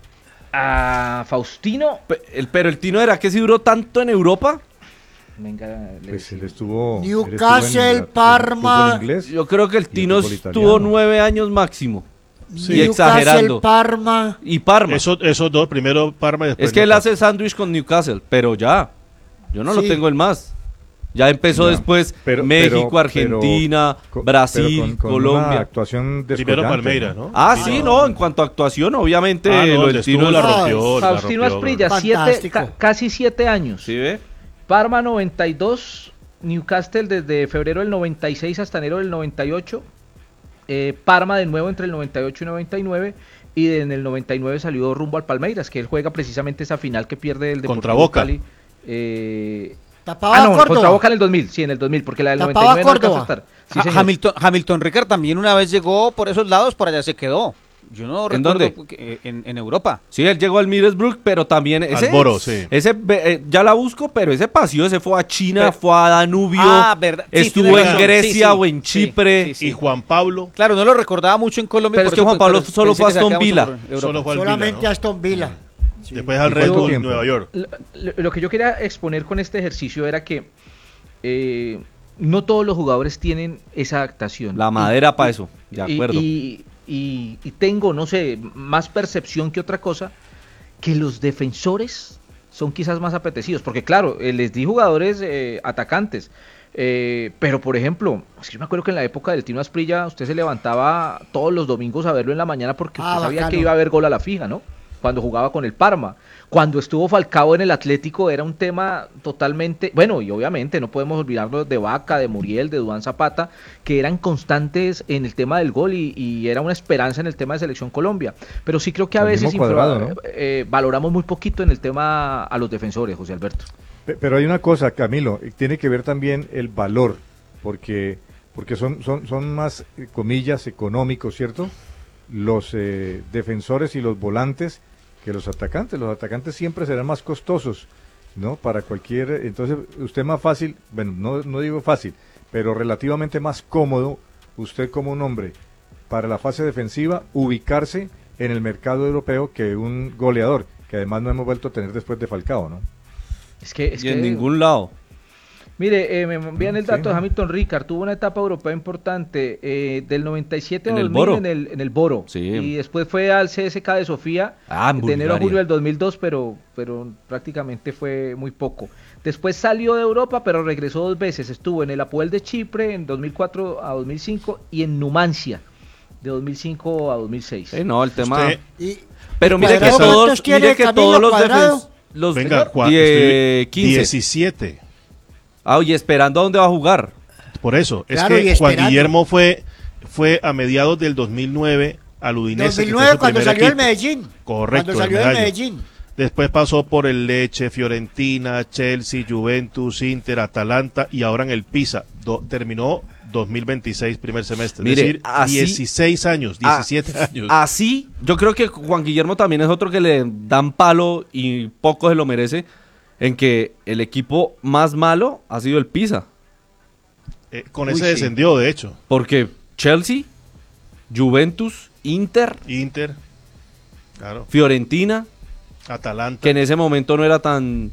a Faustino, Pe- el- pero el Tino era que si duró tanto en Europa. venga, le Pues él decimos. estuvo... él Newcastle, estuvo en la- en el Parma. fútbol inglés. Yo creo que el Y el Tino fútbol estuvo italiano. nueve años máximo. Sí. Y Newcastle, exagerando. Parma. Y Parma. Eso, esos dos, primero Parma y después es que él Newcastle. hace sándwich con Newcastle, pero ya. Yo no lo Sí. tengo el más. Ya empezó Ya, después pero- México, pero- Argentina, pero con- Brasil, pero con- con una Colombia. actuación Primero descollante, Palmeiras, ¿no? Ah, Sí, sí, no. no, en cuanto a actuación, obviamente Ah, no, lo donde del Tino estuvo la la rompió. rompió, la Faustino rompió, Asprilla, ¿verdad? siete, Fantástico. ca- casi siete años. ¿Sí ve? Parma noventa y dos, Newcastle desde febrero del noventa y seis hasta enero del noventa y ocho, eh, Parma de nuevo entre el noventa y ocho y noventa y nueve, y en el noventa y nueve salió rumbo al Palmeiras, que él juega precisamente esa final que pierde el Deportivo Contra Boca. Cali. Eh, Tapaba ah, no, Córdoba. contra Boca en el dos mil, sí, en el dos mil, porque la del Tapaba noventa y nueve no alcanzó a Córdoba. estar. Sí, Ha- señor. Hamilton, Hamilton Ricard también una vez llegó por esos lados, por allá se quedó. Yo no ¿En recuerdo dónde? que- en, en Europa. Sí, él llegó al Middlesbrough, pero también ese, Al Boro, sí. ese eh, ya la busco, pero ese paseo, ese fue a China, Pero- fue a Danubio, Ah, verdad. Sí, estuvo tiene en razón. Grecia Sí, sí, o en sí, Chipre. sí, sí. Y Juan Pablo Claro, no lo recordaba mucho en Colombia. Pero por es que eso, Juan Pablo pero solo pensé fue a que Aston sacábamos Villa. por Europa. solo fue al Solamente Villa, ¿no? Aston Villa. Sí. Después al ¿Y Red cuánto Bull tiempo? Nueva York. Lo, lo- lo que yo quería exponer con este ejercicio era que eh, no todos los jugadores tienen esa adaptación. La Y- madera para eso, de y- acuerdo. Y, y- y tengo, no sé, más percepción que otra cosa, que los defensores son quizás más apetecidos, porque claro, eh, les di jugadores eh, atacantes, eh, pero por ejemplo, es que yo me acuerdo que en la época del Tino Asprilla usted se levantaba todos los domingos a verlo en la mañana porque usted Ah, sabía bacano. que iba a haber gol a la fija, ¿no? Cuando jugaba con el Parma. Cuando estuvo Falcao en el Atlético era un tema totalmente, bueno, y obviamente no podemos olvidarnos de Vaca, de Muriel, de Duván Zapata, que eran constantes en el tema del gol y, y era una esperanza en el tema de Selección Colombia. Pero sí creo que a El veces mismo Cuadrado, infra- ¿no? eh, valoramos muy poquito en el tema a los defensores, José Alberto. Pe- Pero hay una cosa, Camilo, y tiene que ver también el valor, porque porque son son son más eh, comillas económicos, ¿cierto? Los eh, defensores y los volantes que los atacantes. Los atacantes siempre serán más costosos, ¿no? Para cualquier, entonces usted más fácil, bueno, no no digo fácil, pero relativamente más cómodo usted como un hombre para la fase defensiva ubicarse en el mercado europeo que un goleador, que además no hemos vuelto a tener después de Falcao, ¿no? Es que, es y en que- ningún lado. Mire, eh, me envían el Sí, dato de ¿no? Hamilton Ricard, tuvo una etapa europea importante eh, del noventa y siete a En el dos mil Boro. en el, en el Boro. Sí. Y después fue al C S K de Sofía Ah, en de enero a Bulgaria. julio del dos mil dos, pero, pero prácticamente fue muy poco. Después salió de Europa, pero regresó dos veces. Estuvo en el Apoel de Chipre en dos mil cuatro a dos mil cinco y en Numancia de dos mil cinco a dos mil seis. Sí, no, el tema... Usted- Y, Pero ¿y mire que Cuadrado todos, cuántos tiene, mire que Camilo, todos los Cuadrado? defensores... Los Venga, cua- die- estoy- quince. diecisiete. Ah, oye, esperando a dónde va a jugar. Por eso, Claro, es y que Juan esperando. Guillermo fue, fue a mediados del dos mil nueve al Udinese. que fue dos mil nueve su cuando primer salió del equipo. Medellín. Correcto, Cuando el salió del medallo. Medellín. Después pasó por el Lecce, Fiorentina, Chelsea, Juventus, Inter, Atalanta y ahora en el Pisa. Do- terminó dos mil veintiséis, primer semestre. Mire, es decir, así- dieciséis años, diecisiete Ah, años. Así, yo creo que Juan Guillermo también es otro que le dan palo y poco se lo merece, en que el equipo más malo ha sido el Pisa. Eh, con Uy, ese sí. descendió, de hecho. Porque Chelsea, Juventus, Inter, Inter, claro, Fiorentina, Atalanta. que en ese momento no era tan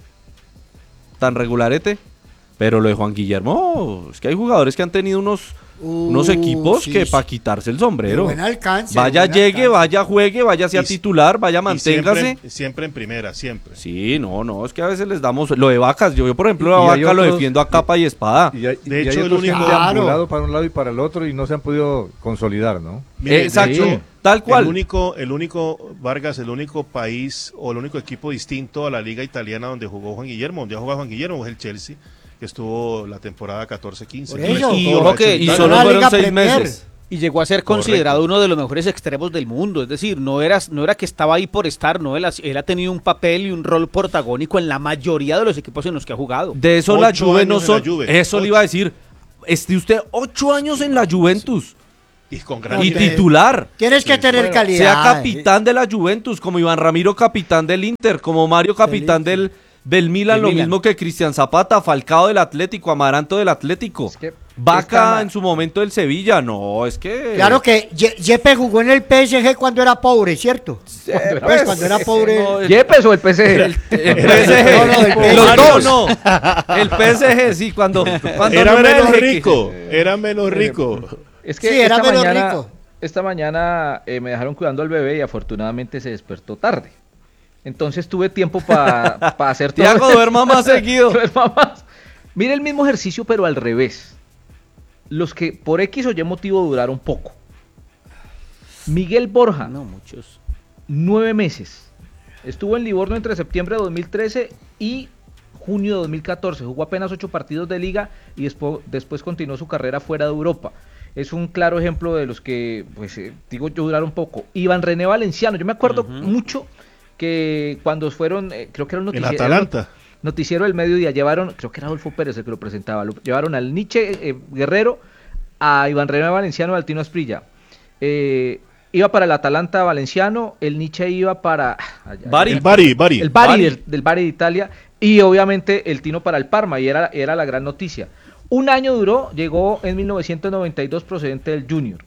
tan regularete, pero lo de Juan Guillermo, es que hay jugadores que han tenido unos Uh, Unos equipos sí, que sí. para quitarse el sombrero. De buen alcance, Vaya, de buen llegue, alcance. vaya, juegue, vaya, sea Y- titular, vaya, Y manténgase. siempre, siempre en primera, siempre. Sí, no, no, es que a veces les damos lo de vacas. Yo, yo por ejemplo, la Y hay vaca lo otros- defiendo a capa y espada. Y hay, De y hecho, hay el otros que han único- deambulado para un lado y para el otro y no se han podido consolidar, ¿no? Mire, de Exacto, hecho, tal cual. El único, el único, Vargas, el único país o el único equipo distinto a la liga italiana donde jugó Juan Guillermo, donde ha jugado Juan Guillermo es el Chelsea, que estuvo la temporada catorce quince. Por eso. Y Todo ojo lo ha hecho que- en Y Ganó Italia. solo la fueron Liga seis Premier. meses. Y llegó a ser considerado uno de los mejores extremos del mundo, es decir, no era, no era que estaba ahí por estar, no, él, ha- él ha tenido un papel y un rol protagónico en la mayoría de los equipos en los que ha jugado. De eso la Ocho Juve no años en la son. Juve. Eso le Ocho. iba a decir. Esté usted ocho años en la Juventus Y con gran y Grande. titular. Tienes que tener Bueno, calidad. Sea capitán de la Juventus, como Iván Ramiro, capitán del Inter, como Mario, capitán del, del Milan, Del lo Milan. mismo que Cristian Zapata, Falcao del Atlético, Amaranto del Atlético, Es que Vaca esta- en su momento del Sevilla. No, es que. Claro que Ye- Yepe jugó en el P S G cuando era pobre, ¿cierto? Pues cuando era pobre. No, el- ¿Yepes o el P S G? El P S G. No, no, el P S G. Los dos no. El P S G, sí, cuando, cuando Era no era menos el jeque. rico, era menos rico. Es que Sí, era esta menos mañana, rico. esta mañana eh, me dejaron cuidando al bebé y afortunadamente se despertó tarde. Entonces tuve tiempo para hacer todo. Tiago, duerma más seguido. Duerma más. Mire el mismo ejercicio, pero al revés. Los que por X o Y motivo duraron poco. Miguel Borja, No, muchos. nueve meses. Estuvo en Livorno entre septiembre de dos mil trece y junio de dos mil catorce. Jugó apenas ocho partidos de liga y después, después continuó su carrera fuera de Europa. Es un claro ejemplo de los que, pues, eh, digo yo, duraron poco. Iván René Valenciano, yo me acuerdo Ujú. mucho que cuando fueron, eh, creo que era un El noticiero, Atalanta. noticiero del mediodía, llevaron, creo que era Adolfo Pérez el que lo presentaba, lo, llevaron al Nietzsche eh, Guerrero, a Iván René Valenciano y al Tino Asprilla. Eh, iba para el Atalanta Valenciano, el Nietzsche iba para... ay, ay, Bari. El Bari, Bari. el Bari, Bari. Del, del Bari de Italia, y obviamente el Tino para el Parma, y era, era la gran noticia. Un año duró, llegó en mil novecientos noventa y dos procedente del Junior.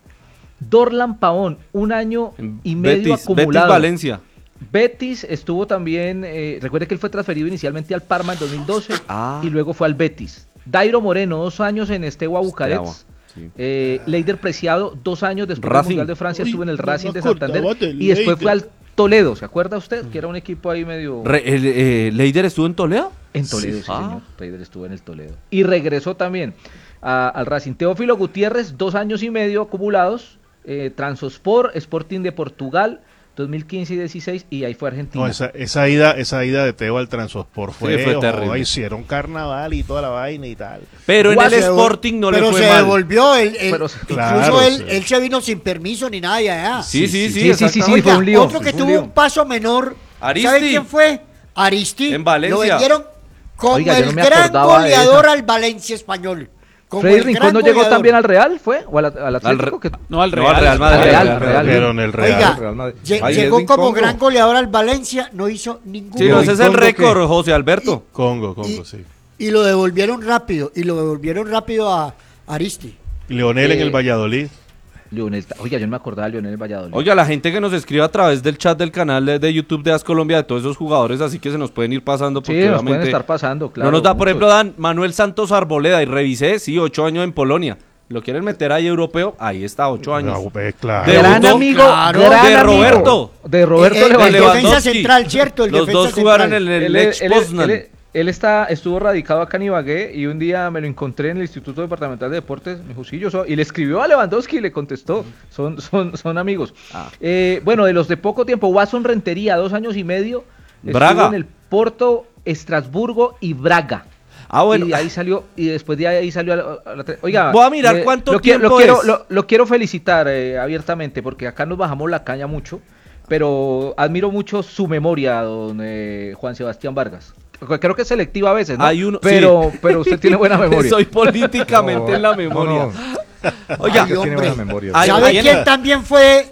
Dorlan Pavón, un año y medio Betis, acumulado. Betis Valencia. Betis estuvo también, eh, recuerde que él fue transferido inicialmente al Parma en dos mil doce Ah. y luego fue al Betis. Dairo Moreno, dos años en Steaua Bucarest. Steaua, sí. Eh, Leider Preciado, dos años después Racing. del Mundial de Francia, Uy, estuvo en el no Racing me de acordaba Santander del y después fue Leider. al Toledo, ¿se acuerda usted? Que era un equipo ahí medio... Re- el, eh, ¿Leider estuvo en Toledo? En Toledo, sí, Sí. Ah. señor. Leider estuvo en el Toledo. Y regresó también a- al Racing. Teófilo Gutiérrez, dos años y medio acumulados. Eh, Transospor, Sporting de Portugal, dos mil quince y dieciséis, y ahí fue Argentina. No, esa, esa ida, esa ida de Teo al Transospor fue, Sí, fue ojo, terrible. hicieron carnaval y toda la vaina y tal. Pero en Guau, el Se devol- Sporting no le pero fue se mal. devolvió, él, él- Pero- incluso Claro, él, sí. él se vino sin permiso ni nada de allá. Sí, sí, sí. Sí, sí, sí, sí, exactamente. fue un lío, otro que fue un tuvo lío. un paso menor, Aristi. ¿sabe quién fue? Aristi. En Valencia. Lo vendieron como Oiga, yo el no me gran acordaba de goleador esa. al Valencia español. Como Freddy el Rincón gran no llegó goleador. también al Real, ¿fue? ¿O al, al Atlético? Re- que- No, al No, Real. al Real Madrid. Al Real, Al Real. Pero en el Real. Oiga, Real Madrid. lle- Ahí llegó es como Congo. gran goleador al Valencia, no hizo ningún Sí, no, gol. ese es el Congo, récord, ¿qué? José Alberto. Congo, Congo, y, sí. y lo devolvieron rápido, y lo devolvieron rápido a Aristi. Leonel en Eh, el Valladolid. Lionel, Oiga, yo no me acordaba de Lionel Valladolid. Oiga, la gente que nos escribe a través del chat del canal de, de YouTube de As Colombia, de todos esos jugadores, así que se nos pueden ir pasando. sí, Porque nos pueden obviamente estar pasando, claro. no nos da, por muchos. ejemplo, Dan Manuel Santos Arboleda, y revisé, sí, ocho años en Polonia. ¿Lo quieren meter ahí europeo? Ahí está, ocho años. No, pues, claro. De- Gran debutó, amigo, claro, gran de amigo Roberto. De Roberto Eh, eh, el Lewandowski. defensa Lewandowski. central, ¿cierto? El Los defensa dos jugaron central. en el, Él, Lech él- Poznan. él- él está, estuvo radicado acá en Ibagué y un día me lo encontré en el Instituto Departamental de Deportes, me dijo, sí, yo soy, y le escribió a Lewandowski y le contestó, son, son, son amigos. Ah. Eh, bueno, de los de poco tiempo, Watson Rentería, dos años y medio, estuvo Braga. en el Porto, Estrasburgo y Braga. Ah, bueno. Y ahí salió, y después de ahí salió a la, a la- oiga, Voy a mirar eh, cuánto lo, quiero- lo tiempo quiero, es. Lo, lo quiero felicitar eh, abiertamente, porque acá nos bajamos la caña mucho, pero admiro mucho su memoria, don eh, Juan Sebastián Vargas. Creo que es selectiva a veces, ¿no? Hay uno- pero, pero usted tiene buena memoria. Soy políticamente No, en la no, memoria. no. Oiga, Ay, Tiene hombre. buena memoria. Ay, ¿Sabe ahí en quién la- también fue,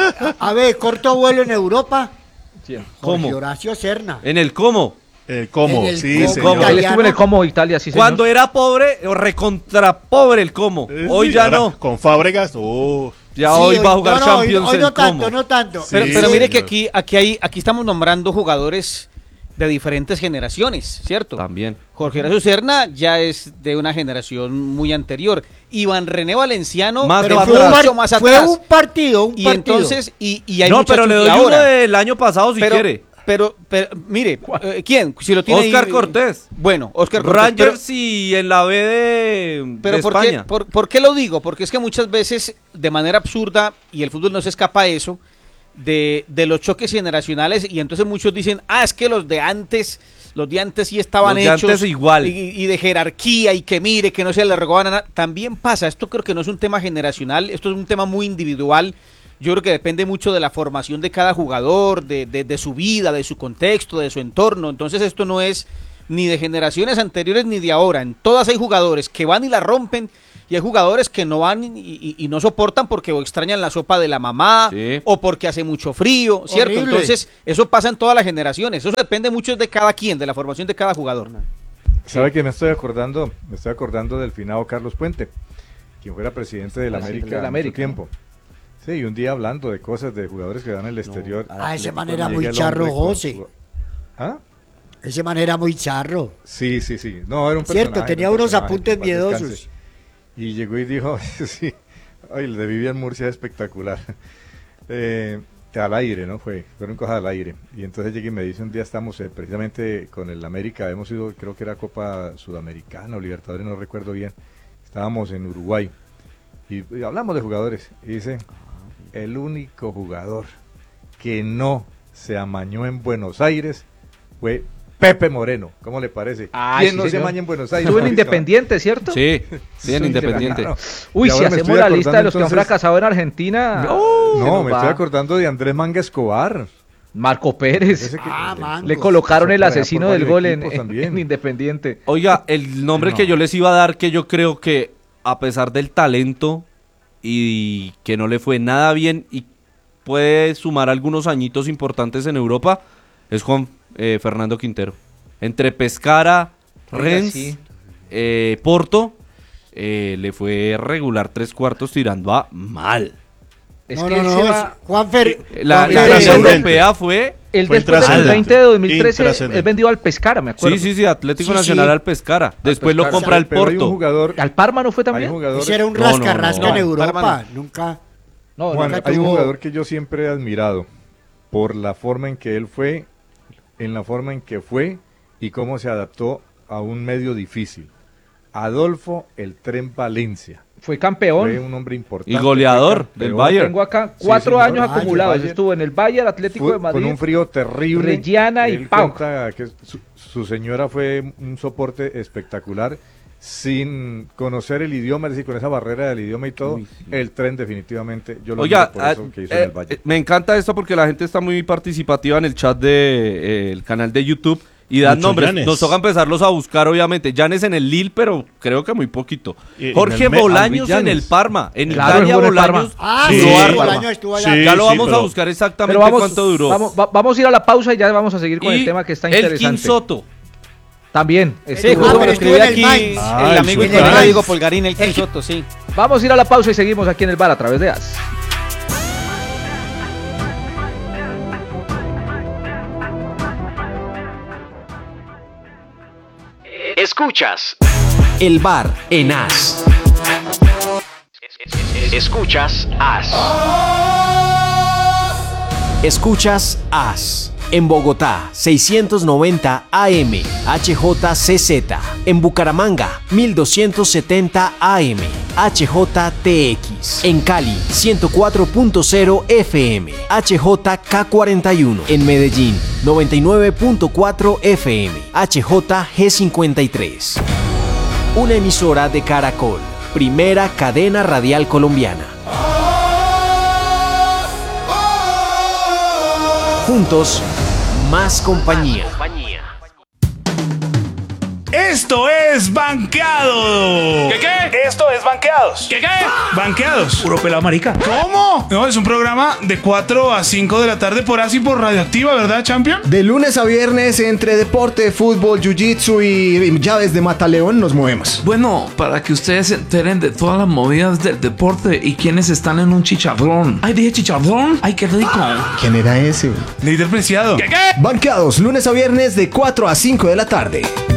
a ver, corto vuelo en Europa? ¿Quién? ¿Cómo? Jorge Horacio Serna. en el cómo. Eh, ¿Cómo? En el Sí, Congo señor. Él italiano. estuvo en el Como Italia, sí, señor. Cuando era pobre, o recontra pobre el cómo. Eh, Hoy sí, ya ahora, no. Con Fábregas, uh, Ya Sí, hoy va a jugar no, no, hoy- Champions hoy, el no tanto, cómo. no tanto. Sí, Pero, pero sí, mire que señor. aquí, aquí, hay, aquí estamos nombrando jugadores de diferentes generaciones, ¿cierto? También. Jorge Horacio Serna ya es de una generación muy anterior. Iván René Valenciano Más Pero va fue un, mucho par- más fue atrás. un partido, un Y partido. entonces, y, y hay No, muchachos pero le de doy uno ahora. del año pasado si pero, quiere. Pero, pero, mire, eh, ¿quién? Si lo tiene Oscar ahí, Cortés. Bueno, Oscar Cortés. Rangers y en la B de, Pero, pero de ¿por, qué, España. por, ¿por qué lo digo? Porque es que muchas veces, de manera absurda, y el fútbol no se escapa a eso, de, de los choques generacionales, y entonces muchos dicen, ah, es que los de antes, los de antes sí estaban Los de hechos. antes igual. Y, y de jerarquía, y que mire, que no se le regaban nada. También pasa, esto creo que no es un tema generacional, esto es un tema muy individual. Yo creo que depende mucho de la formación de cada jugador, de, de, de su vida, de su contexto, de su entorno. Entonces esto no es ni de generaciones anteriores ni de ahora. En todas hay jugadores que van y la rompen y hay jugadores que no van y, y- y no soportan porque o extrañan la sopa de la mamá Sí. o porque hace mucho frío, ¿cierto? Horrible. Entonces eso pasa en todas las generaciones. Eso depende mucho de cada quien, de la formación de cada jugador. ¿Sabe que me estoy acordando? Me estoy acordando del finado Carlos Puente, quien fuera presidente de la Presidente América de la mucho América, tiempo. Sí, y un día hablando de cosas de jugadores que van al exterior. Ah, ese man llega era el muy hombre charro, con José. su- ¿Ah? Ese man era muy charro. Sí, sí, sí. No, era un Cierto, personaje, tenía era un unos personaje, apuntes que en paz miedosos. descanse. Y llegó y dijo, sí, ay, el de Vivian Murcia es espectacular. Eh, al aire, ¿no? Fue, fueron cosas al aire. Y entonces llegué y me dice, un día estamos eh, precisamente con el América, hemos ido, creo que era Copa Sudamericana o Libertadores, no recuerdo bien. Estábamos en Uruguay y, y hablamos de jugadores. Y dice, el único jugador que no se amañó en Buenos Aires fue Pepe Moreno. ¿Cómo le parece? Ay, ¿Quién sí, no se señor. amaña en Buenos Aires? Estuvo en Independiente, ¿cierto? Sí, sí, en Sí, Independiente. claro. Uy, Y si ahora me hacemos estoy la lista de acordando, los que han entonces- fracasado en Argentina. se No, nos me va. estoy acordando de Andrés Manga Escobar. Marco Pérez. Ese que- Ah, man. Le colocaron el Por allá, asesino por del varios gol en, equipos también. en Independiente. Oiga, el nombre No. que yo les iba a dar, que yo creo que a pesar del talento y que no le fue nada bien y puede sumar algunos añitos importantes en Europa, es Juan eh, Fernando Quintero. Entre Pescara, Oiga, Rennes, sí. eh, Porto, eh, le fue regular tres cuartos tirando a mal. Es no, que no, él no, se va- Juan Fer, La, Juan la Fer- liga trascendente. europea fue... él Fue después del intrascendente. veinte de dos mil trece Intrascendente. es vendido al Pescara, me acuerdo. Sí, sí, sí, Atlético Sí, Nacional sí. al Pescara. Después lo Pescara. compra el Pero hay un Porto. jugador, ¿Al Parma no fue hay también? jugadores- ese era un No, no, no, rasca-rasca no. en Europa. Parma Nunca. No, Juan, no, nunca hay un tuvo- jugador que yo siempre he admirado por la forma en que él fue, en la forma en que fue y cómo se adaptó a un medio difícil. Adolfo el Tren Valencia. fue campeón. Fue un hombre importante. Y goleador fue del campeón. Bayern. Tengo acá Sí, cuatro señor. años Ah, acumulados. Bayern. Estuvo en el Bayern, Atlético Fue de Madrid. con un frío terrible. Reggiana y Él Pau. cuenta que su, su señora fue un soporte espectacular. Sin conocer el idioma, es decir, con esa barrera del idioma y todo, Uy, sí. el Tren definitivamente, yo lo Oiga, admiro por eso ah, que hizo eh, en el Valle. eh, me encanta esto porque la gente está muy participativa en el chat del canal de YouTube y dan Mucho nombres. Llanes. Nos toca empezarlos a buscar, obviamente. Llanes en el Lille, pero creo que muy poquito. Y en Jorge el Me- Bolaños en Llanes. el Parma. En Claro, Italia, jugó en el Parma. Bolaños. Ah, Sí, sí, duró sí, el harto. año estuvo allá. Sí, Ya lo vamos pero- a buscar exactamente Pero vamos, cuánto duró. Vamos, va- vamos a ir a la pausa y ya vamos a seguir con y el tema que está el interesante. Soto. También. Sí, estuvo- justo Ah, me pero lo estuvo escribí en el aquí Mainz. Ah, el amigo y el colega Mainz. Diego Polgarín, el Soto, sí. Vamos a ir a la pausa y seguimos aquí en el bar a través de A S. Escuchas El Bar en As. Escuchas As. Escuchas As. En Bogotá, seiscientos noventa A M, H J C Z. En Bucaramanga, mil doscientos setenta A M, H J T X. En Cali, ciento cuatro punto cero F M, H J K cuarenta y uno. En Medellín, noventa y nueve punto cuatro F M, H J G cincuenta y tres. Una emisora de Caracol, primera cadena radial colombiana. Juntos, más compañía. Esto es Banqueado. ¿Qué qué? Esto es Banqueados. ¿Qué qué? Banqueados. Puro pelado marica. ¿Cómo? No, es un programa de cuatro a cinco de la tarde por así por Radioactiva, ¿verdad, Champion? De lunes a viernes, entre deporte, fútbol, jiu-jitsu y llaves de mataleón, nos movemos. Bueno, para que ustedes se enteren de todas las movidas del deporte y quienes están en un chicharrón. ¿Ay, dije chicharrón? ¡Ay, qué rico! ¿Quién era ese? Líder Preciado. ¿Qué qué? Banqueados, lunes a viernes de cuatro a cinco de la tarde.